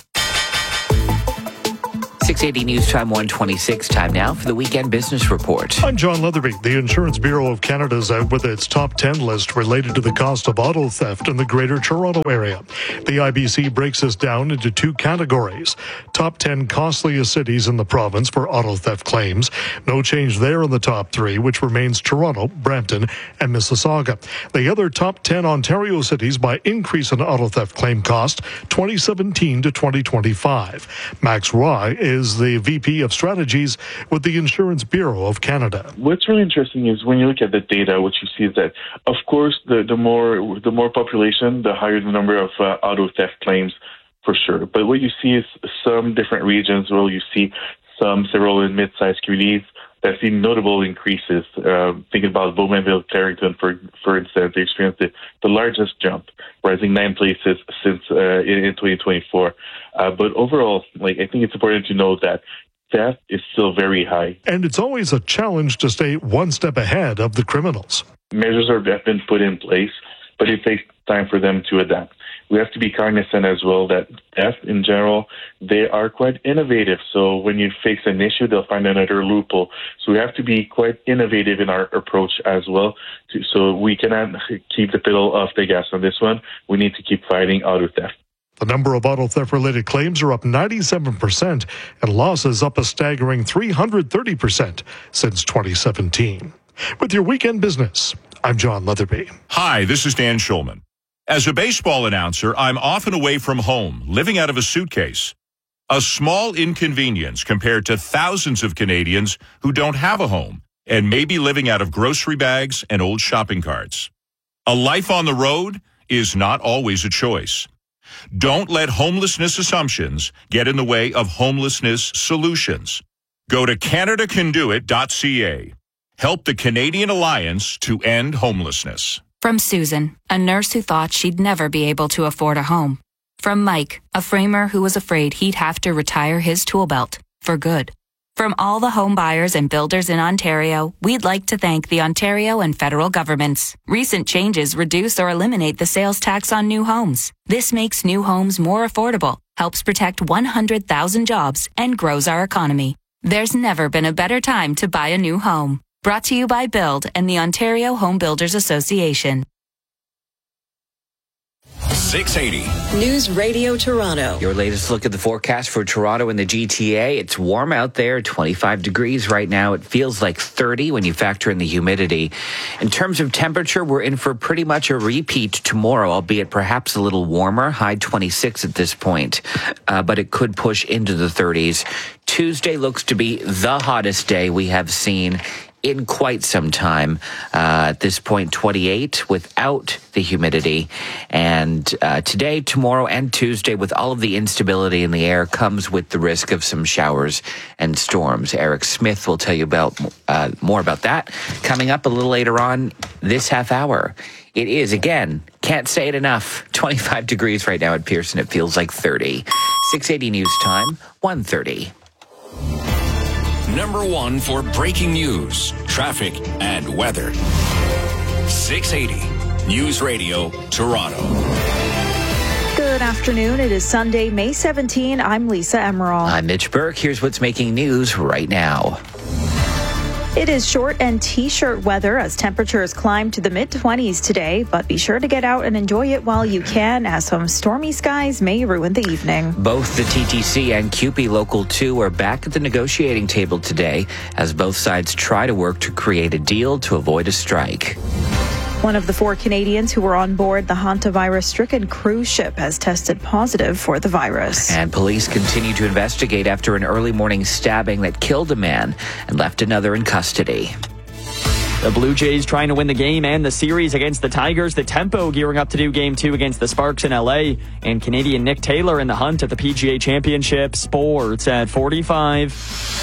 Speaker 29: six eighty News Time, one twenty-six time now for the Weekend Business Report.
Speaker 13: I'm John Leatherby. The Insurance Bureau of Canada is out with its top ten list related to the cost of auto theft in the Greater Toronto Area. The I B C breaks this down into two categories. Top ten costliest cities in the province for auto theft claims. No change there in the top three, which remains Toronto, Brampton, and Mississauga. The other top ten Ontario cities by increase in auto theft claim cost, twenty seventeen to twenty twenty-five. Max Roy is the V P of Strategies with the Insurance Bureau of Canada.
Speaker 14: What's really interesting is when you look at the data, what you see is that, of course, the, the more the more population, the higher the number of uh, auto theft claims, for sure. But what you see is some different regions where you see some several and mid-sized communities that see notable increases. Uh, thinking about Bowmanville, Clarington, for for instance, they experienced the, the largest jump, rising nine places since uh, in, in twenty twenty-four. Uh, but overall, like I think it's important to know that theft is still very high.
Speaker 13: And it's always a challenge to stay one step ahead of the criminals.
Speaker 14: Measures are, have been put in place, but it takes time for them to adapt. We have to be cognizant as well that theft in general, they are quite innovative. So when you face an issue, they'll find another loophole. So we have to be quite innovative in our approach as well. To, so we cannot keep the pedal off the gas on this one. We need to keep fighting auto theft.
Speaker 13: The number of auto theft-related claims are up ninety-seven percent and losses up a staggering three hundred thirty percent since twenty seventeen. With your Weekend Business, I'm John Leatherby.
Speaker 15: Hi, this is Dan Schulman. As a baseball announcer, I'm often away from home, living out of a suitcase. A small inconvenience compared to thousands of Canadians who don't have a home and may be living out of grocery bags and old shopping carts. A life on the road is not always a choice. Don't let homelessness assumptions get in the way of homelessness solutions. Go to canada can do it dot c a. Help the Canadian Alliance to end homelessness.
Speaker 16: From Susan, a nurse who thought she'd never be able to afford a home. From Mike, a framer who was afraid he'd have to retire his tool belt for good. From all the home buyers and builders in Ontario, we'd like to thank the Ontario and federal governments. Recent changes reduce or eliminate the sales tax on new homes. This makes new homes more affordable, helps protect one hundred thousand jobs, and grows our economy. There's never been a better time to buy a new home. Brought to you by Build and the Ontario Home Builders Association.
Speaker 22: six eighty
Speaker 18: News Radio Toronto.
Speaker 29: Your latest look at the forecast for Toronto and the G T A. It's warm out there, twenty-five degrees right now. It feels like thirty when you factor in the humidity. In terms of temperature, we're in for pretty much a repeat tomorrow, albeit perhaps a little warmer, high twenty-six at this point, uh, but it could push into the thirties. Tuesday looks to be the hottest day we have seen in quite some time. Uh, at this point, twenty-eight without the humidity. And uh, today, tomorrow, and Tuesday, with all of the instability in the air, comes with the risk of some showers and storms. Eric Smith will tell you about uh, more about that coming up a little later on this half hour. It is, again, can't say it enough, twenty-five degrees right now at Pearson. It feels like thirty. six eighty News Time, one thirty.
Speaker 22: Number one for breaking news, traffic, and weather. six eighty News Radio, Toronto.
Speaker 17: Good afternoon. It is Sunday, May seventeenth. I'm Lisa Emerald.
Speaker 29: I'm Mitch Burke. Here's what's making news right now.
Speaker 17: It is short and t-shirt weather as temperatures climb to the mid-twenties today, but be sure to get out and enjoy it while you can, as some stormy skies may ruin the evening.
Speaker 29: Both the T T C and C U P E Local two are back at the negotiating table today as both sides try to work to create a deal to avoid a strike.
Speaker 17: One of the four Canadians who were on board the hantavirus-stricken cruise ship has tested positive for the virus.
Speaker 29: And police continue to investigate after an early morning stabbing that killed a man and left another in custody.
Speaker 1: The Blue Jays trying to win the game and the series against the Tigers. The Tempo gearing up to do game two against the Sparks in L A. And Canadian Nick Taylor in the hunt at the P G A Championship. Sports at forty-five.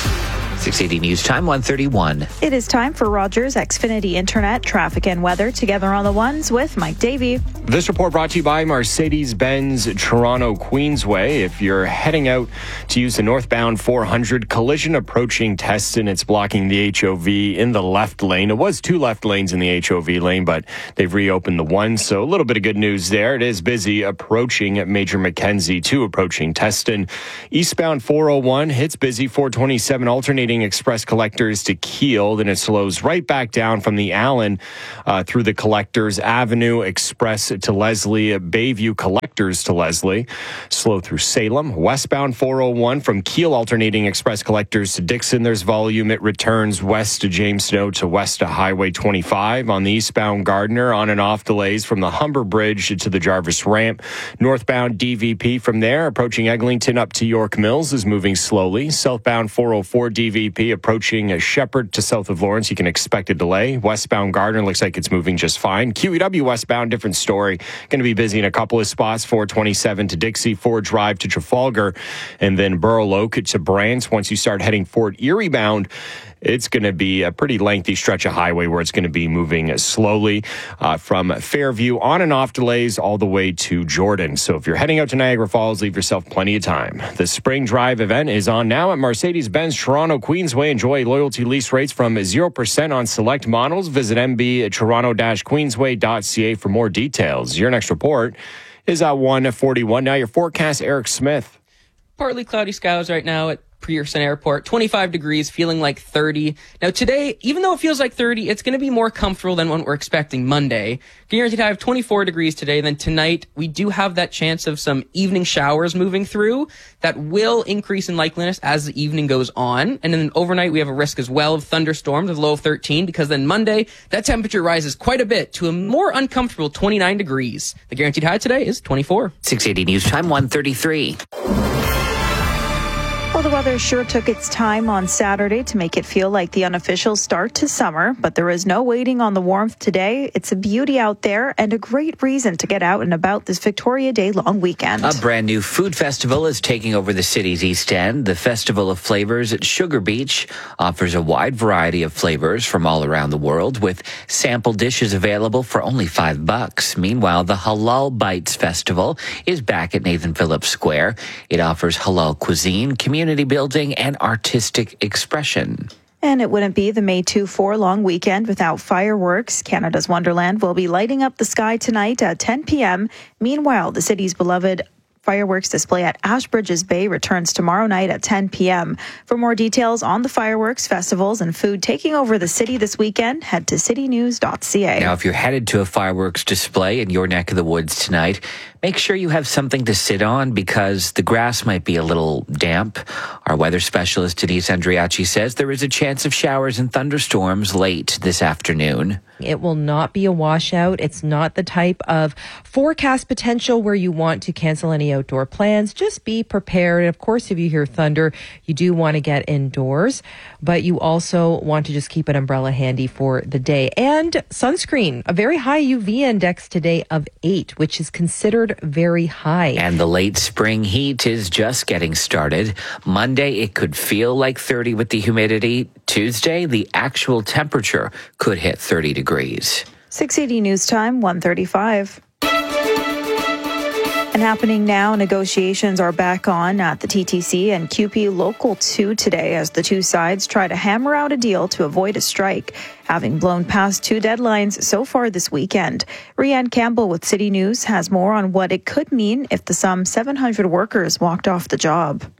Speaker 29: six eighty News Time, one thirty-one.
Speaker 17: It is time for Rogers Xfinity Internet, traffic and weather together on the ones with Mike Davey.
Speaker 2: This report brought to you by Mercedes-Benz Toronto Queensway. If you're heading out to use the northbound four hundred, collision approaching Teston, it's blocking the H O V in the left lane. It was two left lanes in the H O V lane, but they've reopened the one, so a little bit of good news there. It is busy approaching Major Mackenzie to approaching Teston. Eastbound four oh one hits busy, four twenty-seven alternating express collectors to Kiel. Then it slows right back down from the Allen uh, through the Collectors Avenue Express to Leslie, Bayview Collectors to Leslie. Slow through Salem. Westbound four oh one from Kiel alternating express collectors to Dixon. There's volume. It returns west to James Snow to west to Highway twenty-five. On the eastbound Gardner, on and off delays from the Humber Bridge to the Jarvis Ramp. Northbound D V P from there approaching Eglinton up to York Mills is moving slowly. Southbound four oh four D V P approaching Shepherd to south of Lawrence. You can expect a delay. Westbound Gardner looks like it's moving just fine. Q E W westbound, different story. Going to be busy in a couple of spots. four twenty-seven to Dixie, Ford Drive to Trafalgar, and then Burl Oak to Brants. Once you start heading Fort Erie bound, it's going to be a pretty lengthy stretch of highway where it's going to be moving slowly uh, from Fairview on and off delays all the way to Jordan. So if you're heading out to Niagara Falls, leave yourself plenty of time. The Spring Drive event is on now at Mercedes-Benz Toronto Queensway. Enjoy loyalty lease rates from zero percent on select models. Visit m b toronto dash queensway dot c a for more details. Your next report is at one forty-one. Now your forecast, Eric Smith.
Speaker 4: Partly cloudy skies right now at Pearson Airport, twenty-five degrees, feeling like thirty. Now today, even though it feels like thirty, it's going to be more comfortable than what we're expecting Monday. Guaranteed high of twenty-four degrees today. Then tonight, we do have that chance of some evening showers moving through that will increase in likeliness as the evening goes on. And then overnight, we have a risk as well of thunderstorms with a low of thirteen, because then Monday, that temperature rises quite a bit to a more uncomfortable twenty-nine degrees. The guaranteed high today is twenty-four.
Speaker 29: six eighty News Time, one thirty-three.
Speaker 17: Well, the weather sure took its time on Saturday to make it feel like the unofficial start to summer, but there is no waiting on the warmth today. It's a beauty out there and a great reason to get out and about this Victoria Day long weekend.
Speaker 29: A brand new food festival is taking over the city's East End. The Festival of Flavors at Sugar Beach offers a wide variety of flavors from all around the world, with sample dishes available for only five bucks. Meanwhile, the Halal Bites Festival is back at Nathan Phillips Square. It offers halal cuisine, community building, and artistic expression.
Speaker 17: And it wouldn't be the May two four long weekend without fireworks. Canada's Wonderland will be lighting up the sky tonight at ten p.m. Meanwhile, the city's beloved fireworks display at Ashbridges Bay returns tomorrow night at ten p.m. For more details on the fireworks, festivals, and food taking over the city this weekend, head to city news dot c a.
Speaker 29: Now, if you're headed to a fireworks display in your neck of the woods tonight, make sure you have something to sit on because the grass might be a little damp. Our weather specialist, Denise Andriachi, says there is a chance of showers and thunderstorms late this afternoon.
Speaker 3: It will not be a washout. It's not the type of forecast potential where you want to cancel any outdoor plans. Just be prepared. Of course, if you hear thunder, you do want to get indoors, but you also want to just keep an umbrella handy for the day. And sunscreen, a very high U V index today of eight, which is considered very high.
Speaker 29: And the late spring heat is just getting started. Monday, it could feel like thirty with the humidity. Tuesday, the actual temperature could hit thirty degrees.
Speaker 17: six eighty News Time, one thirty-five. And happening now, negotiations are back on at the T T C and Q P Local two today as the two sides try to hammer out a deal to avoid a strike, having blown past two deadlines so far this weekend. Rianne Campbell with City News has more on what it could mean if the some seven hundred workers walked off the job.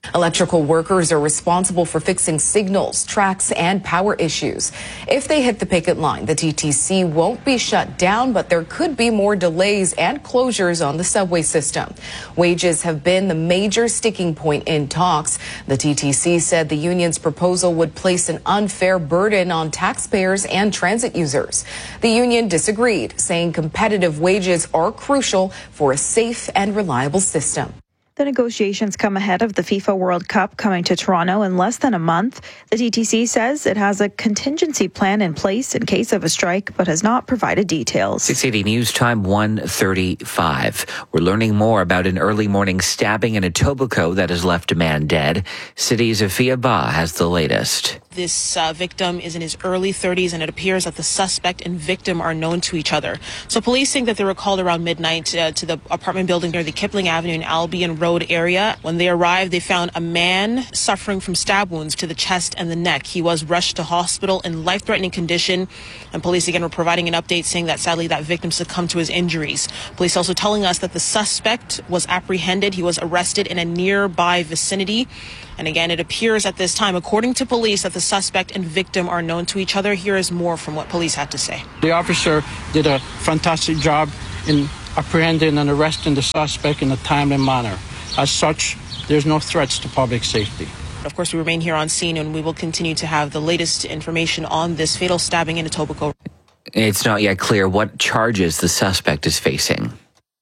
Speaker 5: Electrical workers are responsible for fixing signals, tracks, and power issues. If they hit the picket line, the T T C won't be shut down, but there could be more delays and closures on the subway system. Wages have been the major sticking point in talks. The T T C said the union's proposal would place an unfair burden on taxpayers and transit users. The union disagreed, saying competitive wages are crucial for a safe and reliable system.
Speaker 17: The negotiations come ahead of the FIFA World Cup coming to Toronto in less than a month. The T T C says it has a contingency plan in place in case of a strike, but has not provided details.
Speaker 29: six eighty News Time, one thirty-five. We're learning more about an early morning stabbing in Etobicoke that has left a man dead. City's Afia Ba has the latest.
Speaker 8: This uh, victim is in his early thirties, and it appears that the suspect and victim are known to each other. So police think that they were called around midnight uh, to the apartment building near the Kipling Avenue and Albion Road area. When they arrived, they found a man suffering from stab wounds to the chest and the neck. He was rushed to hospital in life-threatening condition, and police again were providing an update saying that sadly that victim succumbed to his injuries. Police also telling us that the suspect was apprehended. He was arrested in a nearby vicinity. And again, it appears at this time, according to police, that the suspect and victim are known to each other. Here is more from what police had to say.
Speaker 19: The officer did a fantastic job in apprehending and arresting the suspect in a timely manner. As such, there's no threats to public safety.
Speaker 8: Of course, we remain here on scene, and we will continue to have the latest information on this fatal stabbing in Etobicoke.
Speaker 29: It's not yet clear what charges the suspect is facing.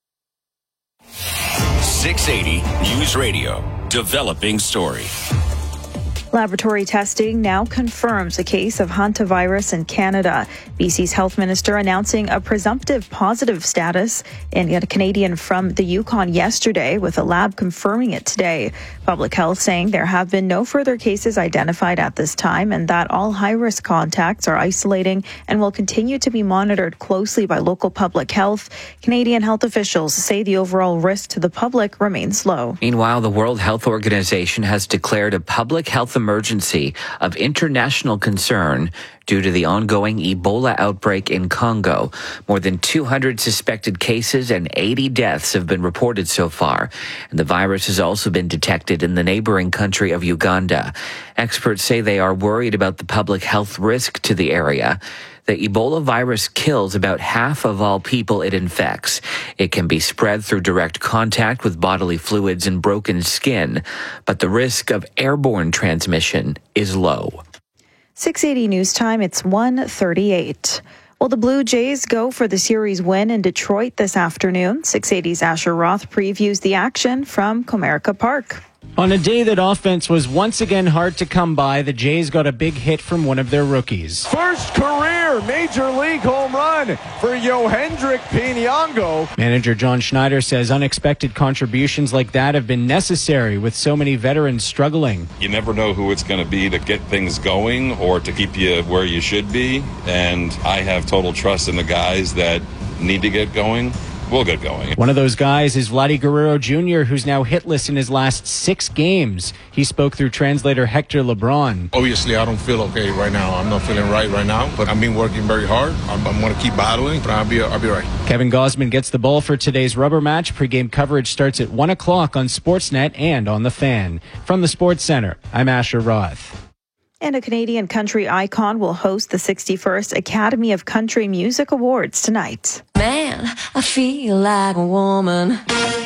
Speaker 20: six eighty News Radio. Developing story.
Speaker 17: Laboratory testing now confirms a case of hantavirus in Canada. B C's health minister announcing a presumptive positive status in a Canadian from the Yukon yesterday, with a lab confirming it today. Public Health saying there have been no further cases identified at this time, and that all high-risk contacts are isolating and will continue to be monitored closely by local public health. Canadian health officials say the overall risk to the public remains low.
Speaker 29: Meanwhile, the World Health Organization has declared a public health emergency of international concern due to the ongoing Ebola outbreak in Congo. More than two hundred suspected cases and eighty deaths have been reported so far, and the virus has also been detected in the neighboring country of Uganda. Experts say they are worried about the public health risk to the area. The Ebola virus kills about half of all people it infects. It can be spread through direct contact with bodily fluids and broken skin, but the risk of airborne transmission is low.
Speaker 17: six eighty News Time, it's one thirty-eight. Well, the Blue Jays go for the series win in Detroit this afternoon. six eighty's Asher Roth previews the action from Comerica Park.
Speaker 21: On a day that offense was once again hard to come by, the Jays got a big hit from one of their rookies.
Speaker 23: First career Major League home run for Yohendrick Pinango.
Speaker 21: Manager John Schneider says unexpected contributions like that have been necessary with so many veterans struggling.
Speaker 24: You never know who it's going to be to get things going or to keep you where you should be, and I have total trust in the guys that need to get going. We'll get going.
Speaker 21: One of those guys is Vladdy Guerrero Junior, who's now hitless in his last six games. He spoke through translator Hector LeBron.
Speaker 27: Obviously, I don't feel okay right now. I'm not feeling right right now, but I've been working very hard. I'm, I'm going to keep battling, but I'll be, I'll be right.
Speaker 21: Kevin Gosman gets the ball for today's rubber match. Pre-game coverage starts at one o'clock on Sportsnet and on The Fan. From the Sports Center, I'm Asher Roth.
Speaker 17: And a Canadian country icon will host the sixty-first Academy of Country Music Awards tonight.
Speaker 28: Man, I feel like a woman.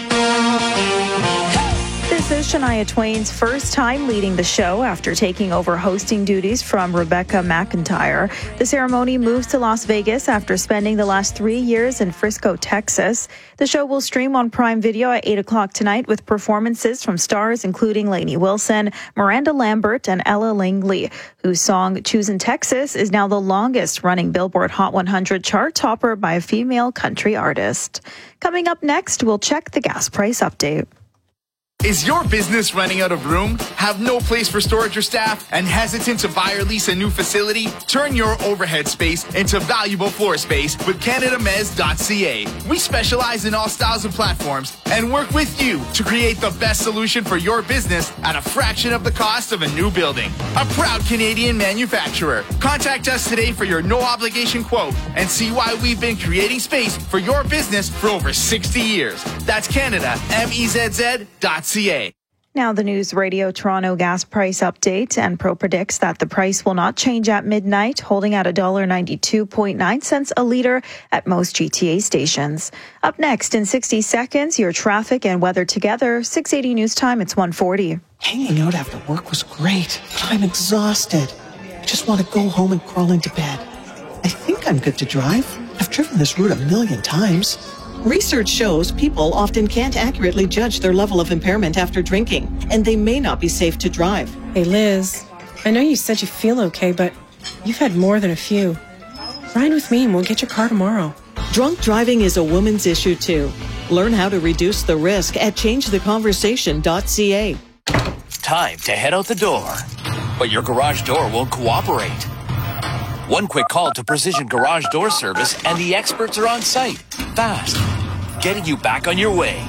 Speaker 17: This is Shania Twain's first time leading the show after taking over hosting duties from Rebecca McIntyre. The ceremony moves to Las Vegas after spending the last three years in Frisco, Texas. The show will stream on Prime Video at eight o'clock tonight with performances from stars including Lainey Wilson, Miranda Lambert, and Ella Langley, whose song Choosing Texas is now the longest-running Billboard Hot one hundred chart topper by a female country artist. Coming up next, we'll check the gas price update.
Speaker 30: Is your business running out of room? Have no place for storage or staff? And hesitant to buy or lease a new facility? Turn your overhead space into valuable floor space with Canada Mez dot C A. We specialize in all styles of platforms and work with you to create the best solution for your business at a fraction of the cost of a new building. A proud Canadian manufacturer. Contact us today for your no-obligation quote and see why we've been creating space for your business for over sixty years. That's Canada M E Z Z dot C A.
Speaker 17: Now the News Radio Toronto gas price update. Enpro predicts that the price will not change at midnight, holding at one dollar ninety-two point nine cents a litre at most G T A stations. Up next in sixty seconds, your traffic and weather together. six eighty News Time, it's one forty.
Speaker 6: Hanging out after work was great, but I'm exhausted. I just want to go home and crawl into bed. I think I'm good to drive. I've driven this route a million times.
Speaker 7: Research shows people often can't accurately judge their level of impairment after drinking, and they may not be safe to drive.
Speaker 9: Hey, Liz, I know you said you feel okay, but you've had more than a few. Ride with me and we'll get your car tomorrow.
Speaker 7: Drunk driving is a woman's issue, too. Learn how to reduce the risk at change the conversation dot c a.
Speaker 10: Time to head out the door, but your garage door won't cooperate. One quick call to Precision Garage Door Service and the experts are on site, fast, getting you back on your way.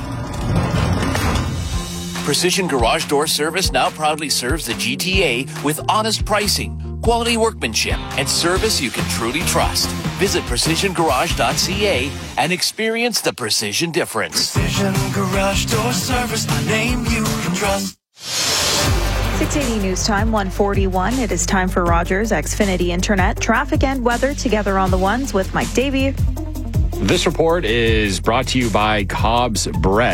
Speaker 10: Precision Garage Door Service now proudly serves the G T A with honest pricing, quality workmanship, and service you can truly trust. Visit precision garage dot c a and experience the precision difference.
Speaker 11: Precision Garage Door Service, a name you can trust.
Speaker 17: six eighty News Time, one forty-one. It is time for Rogers Xfinity Internet. Traffic and weather together on the ones with Mike Davey.
Speaker 2: This report is brought to you by Cobb's Bread.